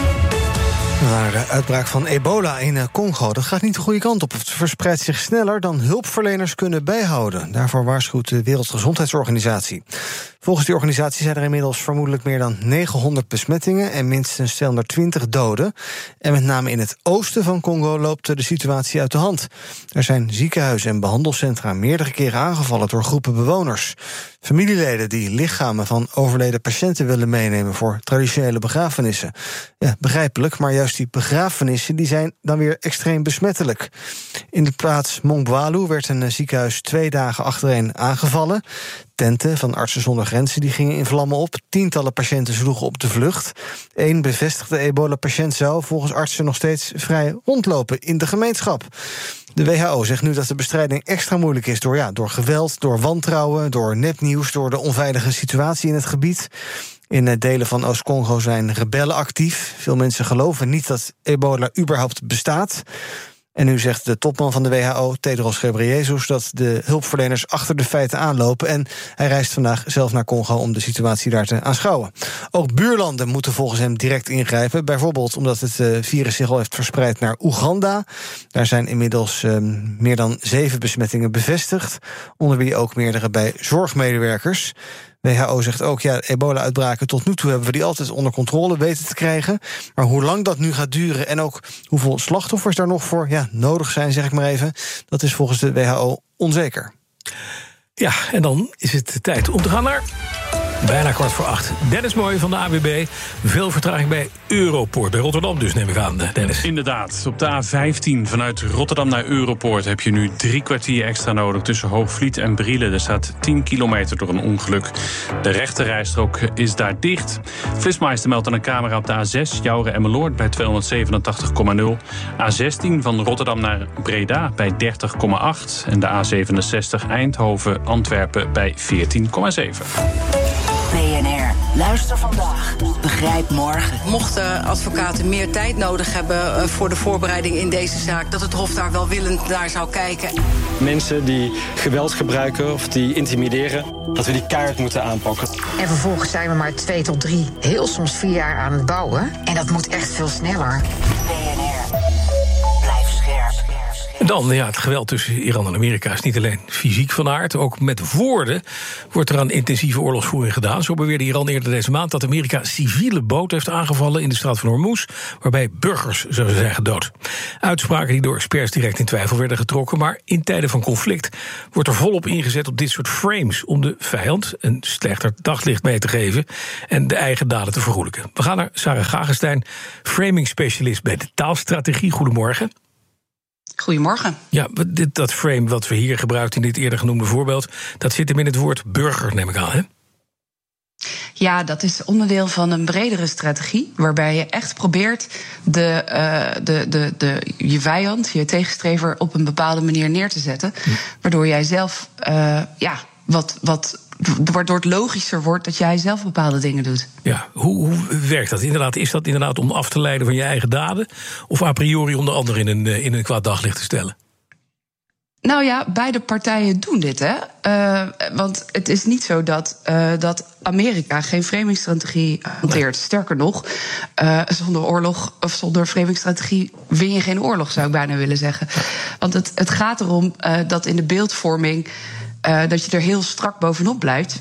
Naar de uitbraak van ebola in Congo. Dat gaat niet de goede kant op. Het verspreidt zich sneller dan hulpverleners kunnen bijhouden. Daarvoor waarschuwt de Wereldgezondheidsorganisatie. Volgens die organisatie zijn er inmiddels vermoedelijk meer dan 900 besmettingen en minstens 220 doden. En met name in het oosten van Congo loopt de situatie uit de hand. Er zijn ziekenhuizen en behandelcentra meerdere keren aangevallen door groepen bewoners. Familieleden die lichamen van overleden patiënten willen meenemen voor traditionele begrafenissen. Ja, begrijpelijk, maar juist die begrafenissen die zijn dan weer extreem besmettelijk. In de plaats Mongwalu werd een ziekenhuis 2 dagen achtereen aangevallen. Tenten van Artsen zonder Grenzen die gingen in vlammen op. Tientallen patiënten sloegen op de vlucht. 1 bevestigde ebola-patiënt zou volgens artsen nog steeds vrij rondlopen in de gemeenschap. De WHO zegt nu dat de bestrijding extra moeilijk is door geweld, door wantrouwen, door nepnieuws, door de onveilige situatie in het gebied. In delen van Oost-Congo zijn rebellen actief. Veel mensen geloven niet dat ebola überhaupt bestaat. En nu zegt de topman van de WHO, Tedros Ghebreyesus, dat de hulpverleners achter de feiten aanlopen. En hij reist vandaag zelf naar Congo om de situatie daar te aanschouwen. Ook buurlanden moeten volgens hem direct ingrijpen. Bijvoorbeeld omdat het virus zich al heeft verspreid naar Oeganda. Daar zijn inmiddels meer dan 7 besmettingen bevestigd. Onder wie ook meerdere bij zorgmedewerkers. WHO zegt ook, ebola-uitbraken tot nu toe hebben we die altijd onder controle weten te krijgen. Maar hoe lang dat nu gaat duren en ook hoeveel slachtoffers daar nog voor nodig zijn, zeg ik maar even, dat is volgens de WHO onzeker. Ja, en dan is het tijd om te gaan naar Bijna 7:15. Dennis Mooij van de AWB. Veel vertraging bij Europoort. Bij Rotterdam dus, neem ik aan, Dennis. Inderdaad. Op de A15 vanuit Rotterdam naar Europoort heb je nu 3 kwartier extra nodig tussen Hoogvliet en Brielen. Er staat 10 kilometer door een ongeluk. De rechterrijstrook is daar dicht. Flitsmeister meldt aan een camera op de A6 Jouren-Emmeloord bij 287,0. A16 van Rotterdam naar Breda bij 30,8. En de A67 Eindhoven-Antwerpen bij 14,7. BNR. Luister vandaag. Begrijp morgen. Mochten advocaten meer tijd nodig hebben voor de voorbereiding in deze zaak, dat het Hof daar welwillend naar zou kijken. Mensen die geweld gebruiken of die intimideren, dat we die keihard moeten aanpakken. En vervolgens zijn we maar 2 tot 3, heel soms 4 jaar aan het bouwen. En dat moet echt veel sneller. BNR. Blijf scherp. En dan, het geweld tussen Iran en Amerika is niet alleen fysiek van aard. Ook met woorden wordt er aan intensieve oorlogsvoering gedaan. Zo beweerde Iran eerder deze maand dat Amerika civiele boten heeft aangevallen in de straat van Hormuz, waarbij burgers zouden zijn gedood. Uitspraken die door experts direct in twijfel werden getrokken. Maar in tijden van conflict wordt er volop ingezet op dit soort frames om de vijand een slechter daglicht mee te geven en de eigen daden te vergoelijken. We gaan naar Sarah Gagenstein, framing specialist bij de taalstrategie. Goedemorgen. Goedemorgen. Ja, dat frame wat we hier gebruiken in dit eerder genoemde voorbeeld, dat zit hem in het woord burger, neem ik aan, hè? Ja, dat is onderdeel van een bredere strategie, waarbij je echt probeert je vijand, je tegenstrever, op een bepaalde manier neer te zetten, waardoor jij zelf, waardoor het logischer wordt dat jij zelf bepaalde dingen doet. Ja, hoe werkt dat? Is dat inderdaad om af te leiden van je eigen daden, of a priori om de ander in een kwaad daglicht te stellen? Nou ja, beide partijen doen dit, hè. Want het is niet zo dat Amerika geen framingstrategie hanteert. Sterker nog, zonder oorlog of zonder framingstrategie win je geen oorlog, zou ik bijna willen zeggen. Want het gaat erom dat in de beeldvorming dat je er heel strak bovenop blijft.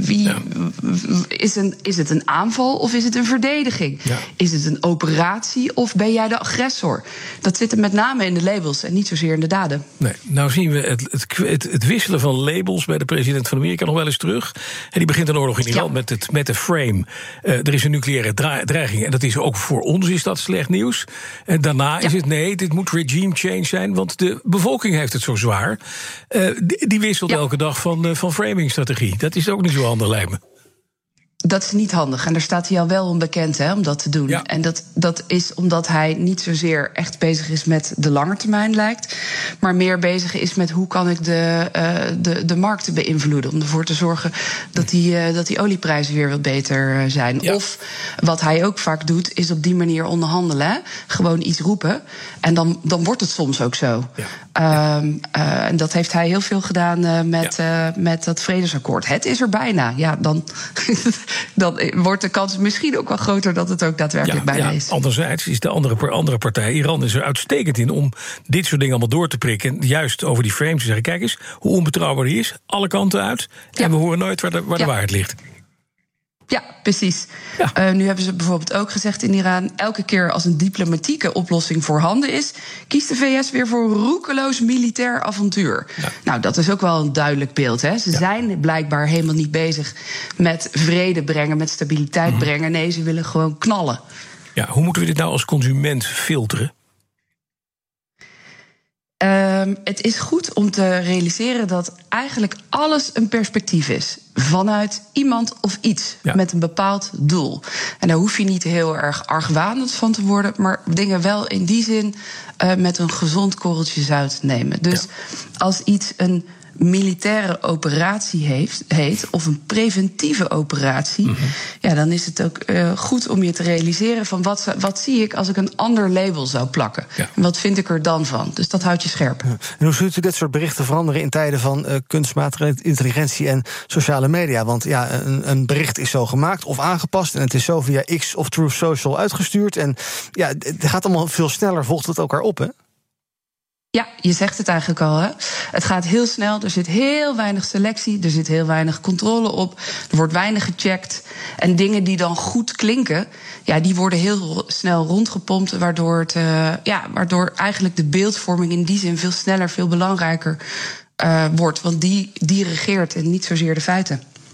Is het een aanval of is het een verdediging? Ja. Is het een operatie of ben jij de agressor? Dat zit er met name in de labels en niet zozeer in de daden. Nee, nou zien we het wisselen van labels bij de president van Amerika nog wel eens terug. En die begint een oorlog in Iran met de frame. Er is een nucleaire dreiging en dat is ook voor ons is dat slecht nieuws. En daarna is het dit moet regime change zijn, want de bevolking heeft het zo zwaar. Die wisselt elke dag van framingstrategie. Dat is ook niet zo handig, lijkt me. Dat is niet handig. En daar staat hij al wel onbekend om dat te doen. Ja. En dat is omdat hij niet zozeer echt bezig is met de lange termijn, lijkt. Maar meer bezig is met hoe kan ik de markten beïnvloeden. Om ervoor te zorgen dat die olieprijzen weer wat beter zijn. Ja. Of wat hij ook vaak doet, is op die manier onderhandelen. Hè? Gewoon iets roepen. En dan wordt het soms ook zo. Ja. En dat heeft hij heel veel gedaan met dat vredesakkoord. Het is er bijna. Ja, dan wordt de kans misschien ook wel groter dat het ook daadwerkelijk bijna is. Anderzijds is de andere partij, Iran, is er uitstekend in om dit soort dingen allemaal door te prikken. Juist over die frames te zeggen, kijk eens hoe onbetrouwbaar die is. Alle kanten uit. En we horen nooit waar de waarheid ligt. Ja, precies. Ja. Nu hebben ze bijvoorbeeld ook gezegd in Iran, elke keer als een diplomatieke oplossing voorhanden is, kiest de VS weer voor een roekeloos militair avontuur. Ja. Nou, dat is ook wel een duidelijk beeld. Hè? Ze zijn blijkbaar helemaal niet bezig met vrede brengen, met stabiliteit brengen. Nee, ze willen gewoon knallen. Ja, hoe moeten we dit nou als consument filteren? Het is goed om te realiseren dat eigenlijk alles een perspectief is. Vanuit iemand of iets met een bepaald doel. En daar hoef je niet heel erg argwanend van te worden, maar dingen wel in die zin met een gezond korreltje zout nemen. Dus als iets een militaire operatie heet, of een preventieve operatie, dan is het ook goed om je te realiseren van wat zie ik als ik een ander label zou plakken. Ja. En wat vind ik er dan van? Dus dat houdt je scherp. Ja. En hoe ziet u dit soort berichten veranderen in tijden van kunstmatige intelligentie en sociale media? Want een bericht is zo gemaakt of aangepast en het is zo via X of Truth Social uitgestuurd. En het gaat allemaal veel sneller, volgt het elkaar op, hè? Ja, je zegt het eigenlijk al. Hè? Het gaat heel snel, er zit heel weinig selectie, er zit heel weinig controle op, er wordt weinig gecheckt. En dingen die dan goed klinken, die worden heel snel rondgepompt, waardoor eigenlijk de beeldvorming in die zin veel sneller, veel belangrijker wordt. Want die regeert en niet zozeer de feiten.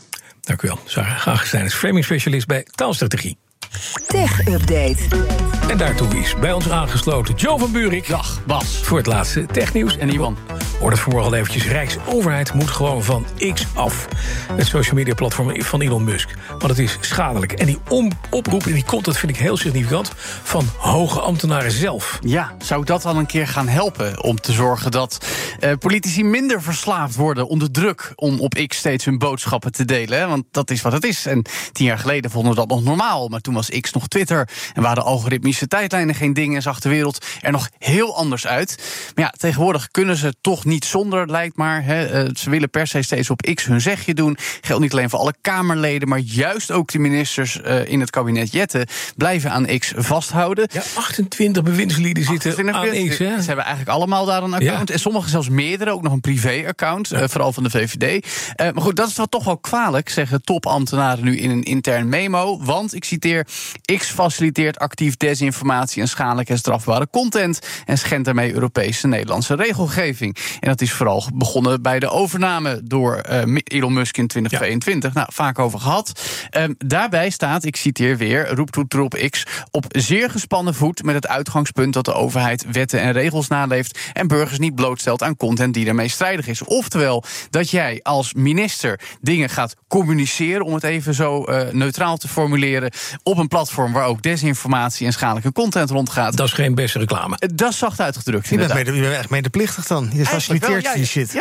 Dank u wel. Sarah Gagestein is framing-specialist bij Taalstrategie. Tech-update. En daartoe is bij ons aangesloten Jo van Buurik. Dag, Bas. Voor het laatste technieuws. En Iwan. Hoor dat vanmorgen al eventjes. Rijksoverheid moet gewoon van X af. Het social media platform van Elon Musk. Want het is schadelijk. En die oproep en die komt, dat vind ik heel significant, van hoge ambtenaren zelf. Ja, zou dat dan een keer gaan helpen om te zorgen dat politici minder verslaafd worden onder druk om op X steeds hun boodschappen te delen? Hè? Want dat is wat het is. En 10 jaar geleden vonden we dat nog normaal. Maar toen was X nog Twitter. En waren algoritmische tijdlijnen geen ding en zag de wereld er nog heel anders uit. Maar ja, tegenwoordig kunnen ze toch niet zonder, lijkt maar. Hè. Ze willen per se steeds op X hun zegje doen. Geldt niet alleen voor alle Kamerleden, maar juist ook de ministers in het kabinet Jette blijven aan X vasthouden. Ja, 28 bewindslieden zitten aan X. Hè? Ze hebben eigenlijk allemaal daar een account. Ja. En sommigen zelfs meerdere, ook nog een privé-account. Ja. Vooral van de VVD. Maar goed, dat is toch wel kwalijk, zeggen topambtenaren nu in een intern memo. Want, ik citeer, X faciliteert actief desinformatie en schadelijke en strafbare content en schendt daarmee Europese en Nederlandse regelgeving. En dat is vooral begonnen bij de overname door Elon Musk in 2022. Ja. Nou, vaak over gehad. Daarbij staat, ik citeer weer, roept op X, op zeer gespannen voet met het uitgangspunt dat de overheid wetten en regels naleeft en burgers niet blootstelt aan content die daarmee strijdig is. Oftewel, dat jij als minister dingen gaat communiceren, om het even zo neutraal te formuleren, op een platform waar ook desinformatie en schadelijke content rondgaat. Dat is geen beste reclame. Dat is zacht uitgedrukt. Je bent echt medeplichtig dan. Je faciliteert die shit.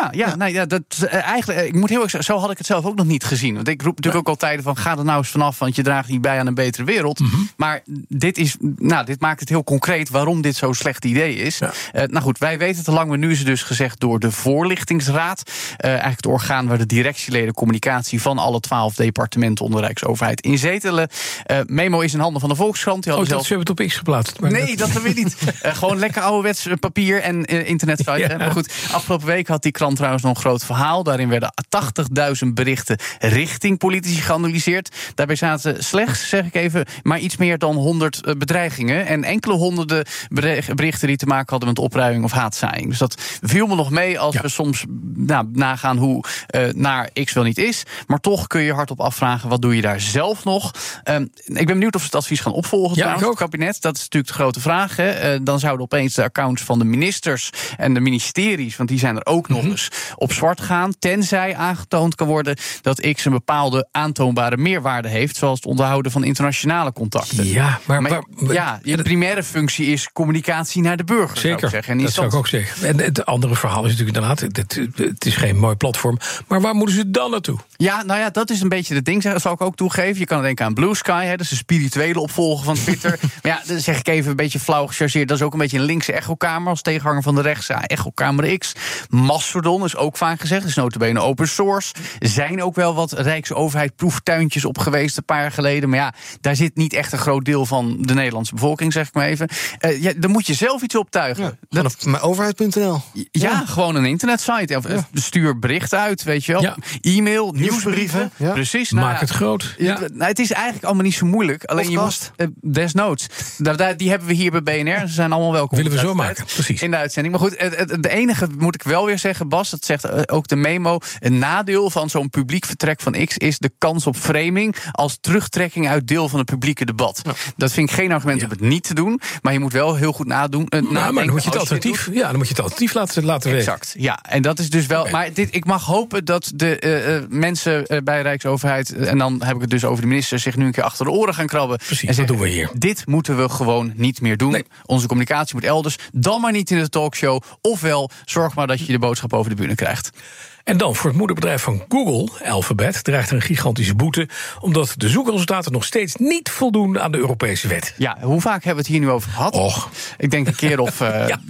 Eigenlijk, ik moet heel erg, zo had ik het zelf ook nog niet gezien. Want ik roep natuurlijk ook al tijden van, ga er nou eens vanaf, want je draagt niet bij aan een betere wereld. Mm-hmm. Maar dit maakt het heel concreet waarom dit zo'n slecht idee is. Ja. Nou goed, wij weten het al lang, maar nu is het dus gezegd door de Voorlichtingsraad. Eigenlijk het orgaan waar de directieleden communicatie van alle 12 departementen onder Rijksoverheid in zetelen. Memo is in handen van de Volkskrant. Die ze hebben het op X geplaatst. Nee, dat hebben we niet. Gewoon lekker ouderwets papier en internetsite. Ja. Maar goed, afgelopen week had die krant trouwens nog een groot verhaal. Daarin werden 80.000 berichten richting politici geanalyseerd. Daarbij zaten slechts, zeg ik even, maar iets meer dan 100 bedreigingen. En enkele honderden berichten die te maken hadden met opruiming of haatzaaiing. Dus dat viel me nog mee als we soms nagaan hoe naar X wel niet is. Maar toch kun je hardop afvragen, wat doe je daar zelf nog? Ik ben benieuwd of ze het advies gaan opvolgen trouwens, het kabinet. Dat is natuurlijk de grote vraag. Hè. Dan zouden opeens de accounts van de ministers en de ministeries, want die zijn er ook nog eens, op zwart gaan, tenzij aangetoond kan worden dat X een bepaalde aantoonbare meerwaarde heeft, zoals het onderhouden van internationale contacten. Ja, maar je primaire functie is communicatie naar de burger. Zeker, zou ik zeggen. En dat zou ik ook zeggen. En het andere verhaal is natuurlijk inderdaad, het is geen mooi platform, maar waar moeten ze dan naartoe? Ja, nou ja, dat is een beetje het ding, dat zal ik ook toegeven. Je kan denken aan Blue Sky, hè, dat is de spirituele opvolger van Twitter. Maar ja, dan zeg ik even een beetje flauw gechargeerd, dat is ook een beetje een linkse echokamer als tegenhanger van de rechtse echokamer X. Mastodon is ook vaak gezegd, is nota bene open source. Er zijn ook wel wat Rijksoverheid proeftuintjes op geweest een paar jaar geleden. Maar ja, daar zit niet echt een groot deel van de Nederlandse bevolking, zeg ik maar even. Dan moet je zelf iets optuigen. Ja, vanaf overheid.nl. Ja, gewoon een internetsite. Of stuur berichten uit, weet je wel. Ja. E-mail, nieuwsbrieven. Ja. Precies. Maak het groot. Het is eigenlijk allemaal niet zo moeilijk. Alleen je moet desnoods. Die hebben we hier bij BNR. Ze zijn allemaal welkom. Willen we zo maken, precies. In de uitzending. Maar goed, het enige moet ik wel weer zeggen, Bas, dat zegt ook de memo. Een nadeel van zo'n publiek vertrek van X is de kans op framing als terugtrekking uit deel van het publieke debat. Ja. Dat vind ik geen argument om het niet te doen. Maar je moet wel heel goed nadenken. Maar dan moet je het alternatief. Ja, dan moet je het alternatief laten weten. Exact. Ja, en dat is dus wel. Okay. Maar ik mag hopen dat de mensen bij Rijksoverheid, en dan heb ik het dus over de minister, zich nu een keer achter de oren gaan krabben. Precies, en zeggen, dat doen we hier. Dit moeten we gewoon niet meer doen. Nee. Onze communicatie moet elders. Dan maar niet in de talkshow. Ofwel, zorg maar dat je de boodschap over de bühne krijgt. En dan voor het moederbedrijf van Google, Alphabet, dreigt er een gigantische boete, omdat de zoekresultaten nog steeds niet voldoen aan de Europese wet. Ja, hoe vaak hebben we het hier nu over gehad? Och. Ik denk een keer of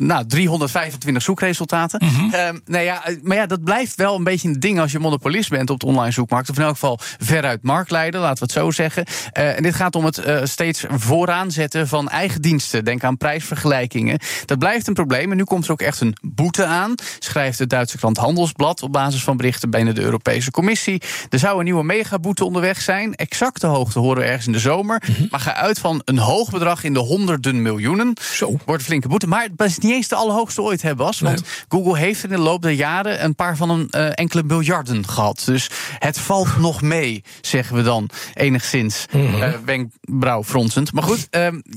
325 zoekresultaten. Mm-hmm. Maar ja, dat blijft wel een beetje een ding als je monopolist bent op de online zoekmarkt. Of in elk geval veruit marktleider, laten we het zo zeggen. En dit gaat om het steeds vooraan zetten van eigen diensten. Denk aan prijsvergelijkingen. Dat blijft een probleem. En nu komt er ook echt een boete aan, schrijft het Duitse krant Handelsblad op basis van berichten binnen de Europese Commissie. Er zou een nieuwe megaboete onderweg zijn. Exacte hoogte horen we ergens in de zomer. Maar ga uit van een hoog bedrag in de honderden miljoenen. Zo. Wordt een flinke boete. Maar het is niet eens de allerhoogste ooit, hè Bas? Want Google heeft in de loop der jaren een paar van enkele miljarden gehad. Dus het valt nog mee, zeggen we dan enigszins wenkbrauwfronsend. Maar goed,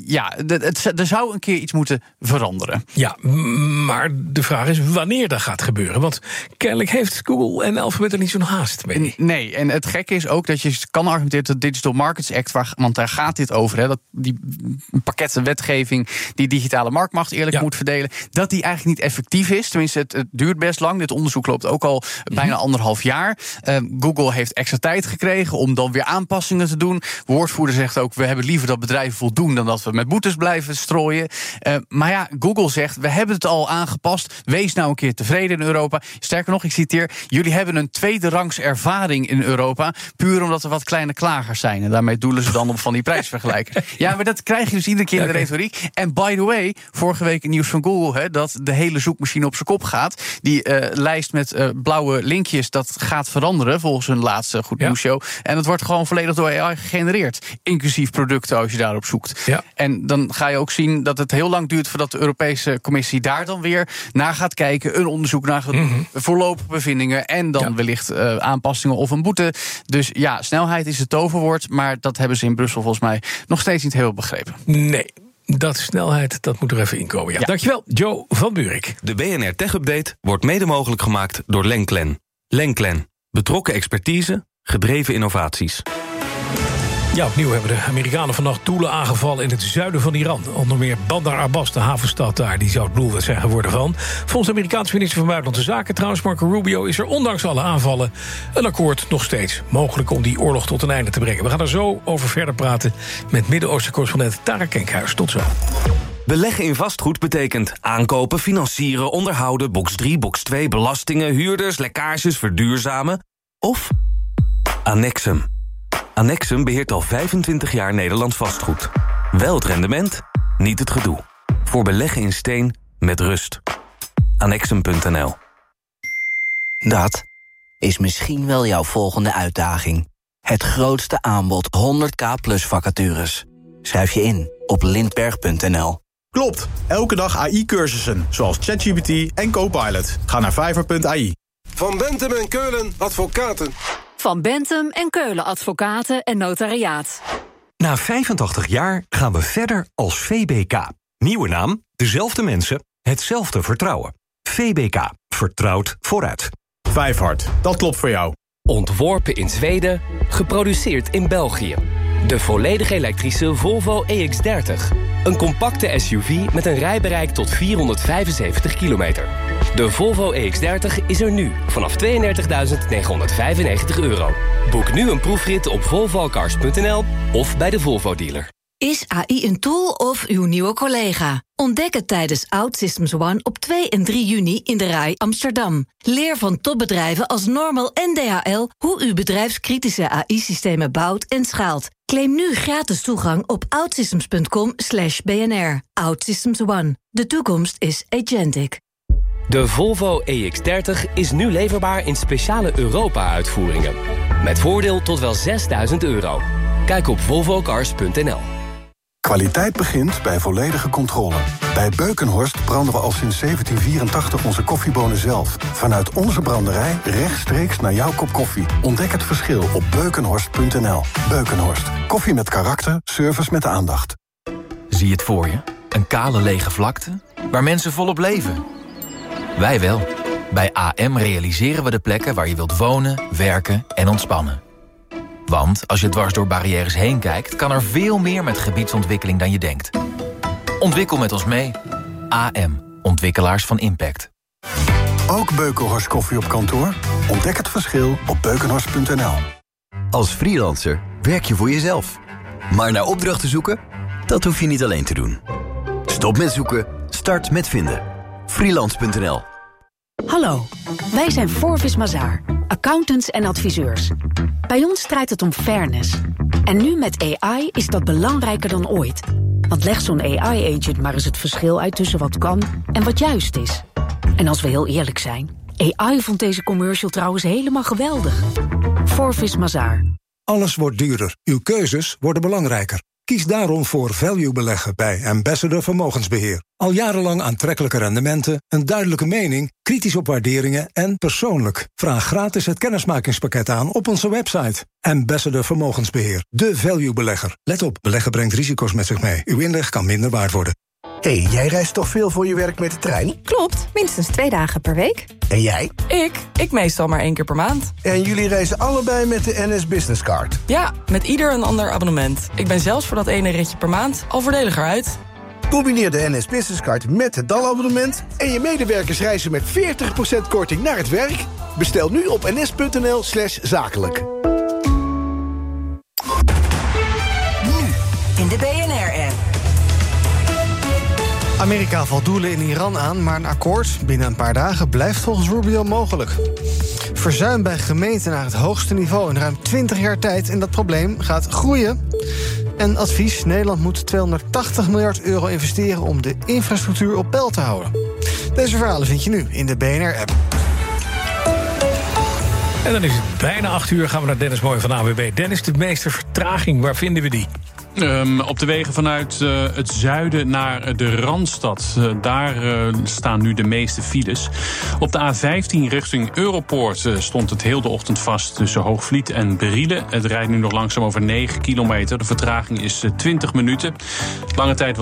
er zou een keer iets moeten veranderen. Ja, maar de vraag is wanneer dat gaat gebeuren. Want kennelijk heeft Google en Alphabet er niet zo'n haast mee. Nee, en het gekke is ook dat je kan argumenteren dat de Digital Markets Act, want daar gaat dit over, hè, dat die pakketten wetgeving die digitale marktmacht eerlijk moet verdelen, dat die eigenlijk niet effectief is. Tenminste, het duurt best lang. Dit onderzoek loopt ook al bijna 1,5 jaar. Google heeft extra tijd gekregen om dan weer aanpassingen te doen. Woordvoerder zegt ook, we hebben liever dat bedrijven voldoen dan dat we met boetes blijven strooien. Maar ja, Google zegt, we hebben het al aangepast. Wees nou een keer tevreden in Europa. Sterker nog, ik citeer, jullie hebben een tweede rangs ervaring in Europa, puur omdat er wat kleine klagers zijn. En daarmee doelen ze dan op van die prijsvergelijken. Ja, maar dat krijg je dus iedere keer in de retoriek. En by the way, vorige week nieuws van Google, dat de hele zoekmachine op zijn kop gaat. Die lijst met blauwe linkjes, dat gaat veranderen volgens hun laatste Goed Nieuws show. En dat wordt gewoon volledig door AI gegenereerd. Inclusief producten als je daarop zoekt. Ja. En dan ga je ook zien dat het heel lang duurt voordat de Europese Commissie daar dan weer naar gaat kijken. Een onderzoek naar voorlopige bevindingen en dan wellicht aanpassingen of een boete. Dus ja, snelheid is het toverwoord, maar dat hebben ze in Brussel volgens mij nog steeds niet heel begrepen. Nee. Dat snelheid, dat moet er even inkomen. Ja. Dankjewel, Joe van Buurik. De BNR Tech Update wordt mede mogelijk gemaakt door Lenklen. Lenklen. Betrokken expertise, gedreven innovaties. Ja, opnieuw hebben de Amerikanen vannacht doelen aangevallen in het zuiden van Iran. Onder meer Bandar Abbas, de havenstad daar, die zou het doelwit zijn geworden van. Volgens de Amerikaanse minister van Buitenlandse Zaken, trouwens Marco Rubio, is er ondanks alle aanvallen een akkoord nog steeds mogelijk om die oorlog tot een einde te brengen. We gaan er zo over verder praten met Midden-Oosten-correspondent Tara Kenkhuis. Tot zo. Beleggen in vastgoed betekent aankopen, financieren, onderhouden, box 3, box 2, belastingen, huurders, lekkages, verduurzamen. Of Annexum. Annexum beheert al 25 jaar Nederlands vastgoed. Wel het rendement, niet het gedoe. Voor beleggen in steen met rust. Annexum.nl. Dat is misschien wel jouw volgende uitdaging. Het grootste aanbod 100k plus vacatures. Schrijf je in op lindberg.nl. Klopt, elke dag AI-cursussen, zoals ChatGPT en Copilot. Ga naar Fiverr.ai. Van Bentem en Keulen Advocaten. Van Bentem en Keulen Advocaten en Notariaat. Na 85 jaar gaan we verder als VBK. Nieuwe naam, dezelfde mensen, hetzelfde vertrouwen. VBK, vertrouwd vooruit. Vijfhart, dat klopt voor jou. Ontworpen in Zweden, geproduceerd in België. De volledig elektrische Volvo EX30. Een compacte SUV met een rijbereik tot 475 kilometer. De Volvo EX30 is er nu vanaf €32.995. Boek nu een proefrit op volvocars.nl of bij de Volvo-dealer. Is AI een tool of uw nieuwe collega? Ontdek het tijdens OutSystems One op 2 en 3 juni in de RAI Amsterdam. Leer van topbedrijven als Normal en DHL hoe u bedrijfskritische AI-systemen bouwt en schaalt. Claim nu gratis toegang op outsystems.com/BNR. OutSystems One. De toekomst is agentic. De Volvo EX30 is nu leverbaar in speciale Europa-uitvoeringen. Met voordeel tot wel €6.000. Kijk op volvocars.nl. Kwaliteit begint bij volledige controle. Bij Beukenhorst branden we al sinds 1784 onze koffiebonen zelf. Vanuit onze branderij rechtstreeks naar jouw kop koffie. Ontdek het verschil op beukenhorst.nl. Beukenhorst. Koffie met karakter, service met aandacht. Zie het voor je? Een kale lege vlakte waar mensen volop leven. Wij wel. Bij AM realiseren we de plekken waar je wilt wonen, werken en ontspannen. Want als je dwars door barrières heen kijkt, kan er veel meer met gebiedsontwikkeling dan je denkt. Ontwikkel met ons mee. AM. Ontwikkelaars van impact. Ook Beukenhorst koffie op kantoor? Ontdek het verschil op beukenhorst.nl. Als freelancer werk je voor jezelf. Maar naar opdrachten zoeken? Dat hoef je niet alleen te doen. Stop met zoeken, start met vinden. Freelance.nl. Hallo, wij zijn Forvis Mazars, accountants en adviseurs. Bij ons draait het om fairness. En nu met AI is dat belangrijker dan ooit. Want leg zo'n AI-agent maar eens het verschil uit tussen wat kan en wat juist is. En als we heel eerlijk zijn, AI vond deze commercial trouwens helemaal geweldig. Forvis Mazars. Alles wordt duurder. Uw keuzes worden belangrijker. Kies daarom voor value beleggen bij Ambassador Vermogensbeheer. Al jarenlang aantrekkelijke rendementen, een duidelijke mening, kritisch op waarderingen en persoonlijk. Vraag gratis het kennismakingspakket aan op onze website. Ambassador Vermogensbeheer, de value belegger. Let op, beleggen brengt risico's met zich mee. Uw inleg kan minder waard worden. Hey, jij reist toch veel voor je werk met de trein? Klopt, minstens 2 dagen per week. En jij? Ik meestal maar 1 keer per maand. En jullie reizen allebei met de NS Business Card? Ja, met ieder een ander abonnement. Ik ben zelfs voor dat ene ritje per maand al voordeliger uit. Combineer de NS Business Card met het DAL-abonnement... en je medewerkers reizen met 40% korting naar het werk. Bestel nu op ns.nl/zakelijk. Nu in de BNR-app. Amerika valt doelen in Iran aan, maar een akkoord binnen een paar dagen blijft volgens Rubio mogelijk. Verzuim bij gemeenten naar het hoogste niveau in ruim 20 jaar tijd en dat probleem gaat groeien. En advies, Nederland moet 280 miljard euro investeren om de infrastructuur op peil te houden. Deze verhalen vind je nu in de BNR-app. En dan is het bijna 8 uur, gaan we naar Dennis Mooij van AWB. Dennis, de meeste vertraging, waar vinden we die? Op de wegen vanuit het zuiden naar de Randstad. Daar staan nu de meeste files. Op de A15 richting Europoort stond het heel de ochtend vast tussen Hoogvliet en Brielen. Het rijdt nu nog langzaam over 9 kilometer. De vertraging is 20 minuten. Lange tijd was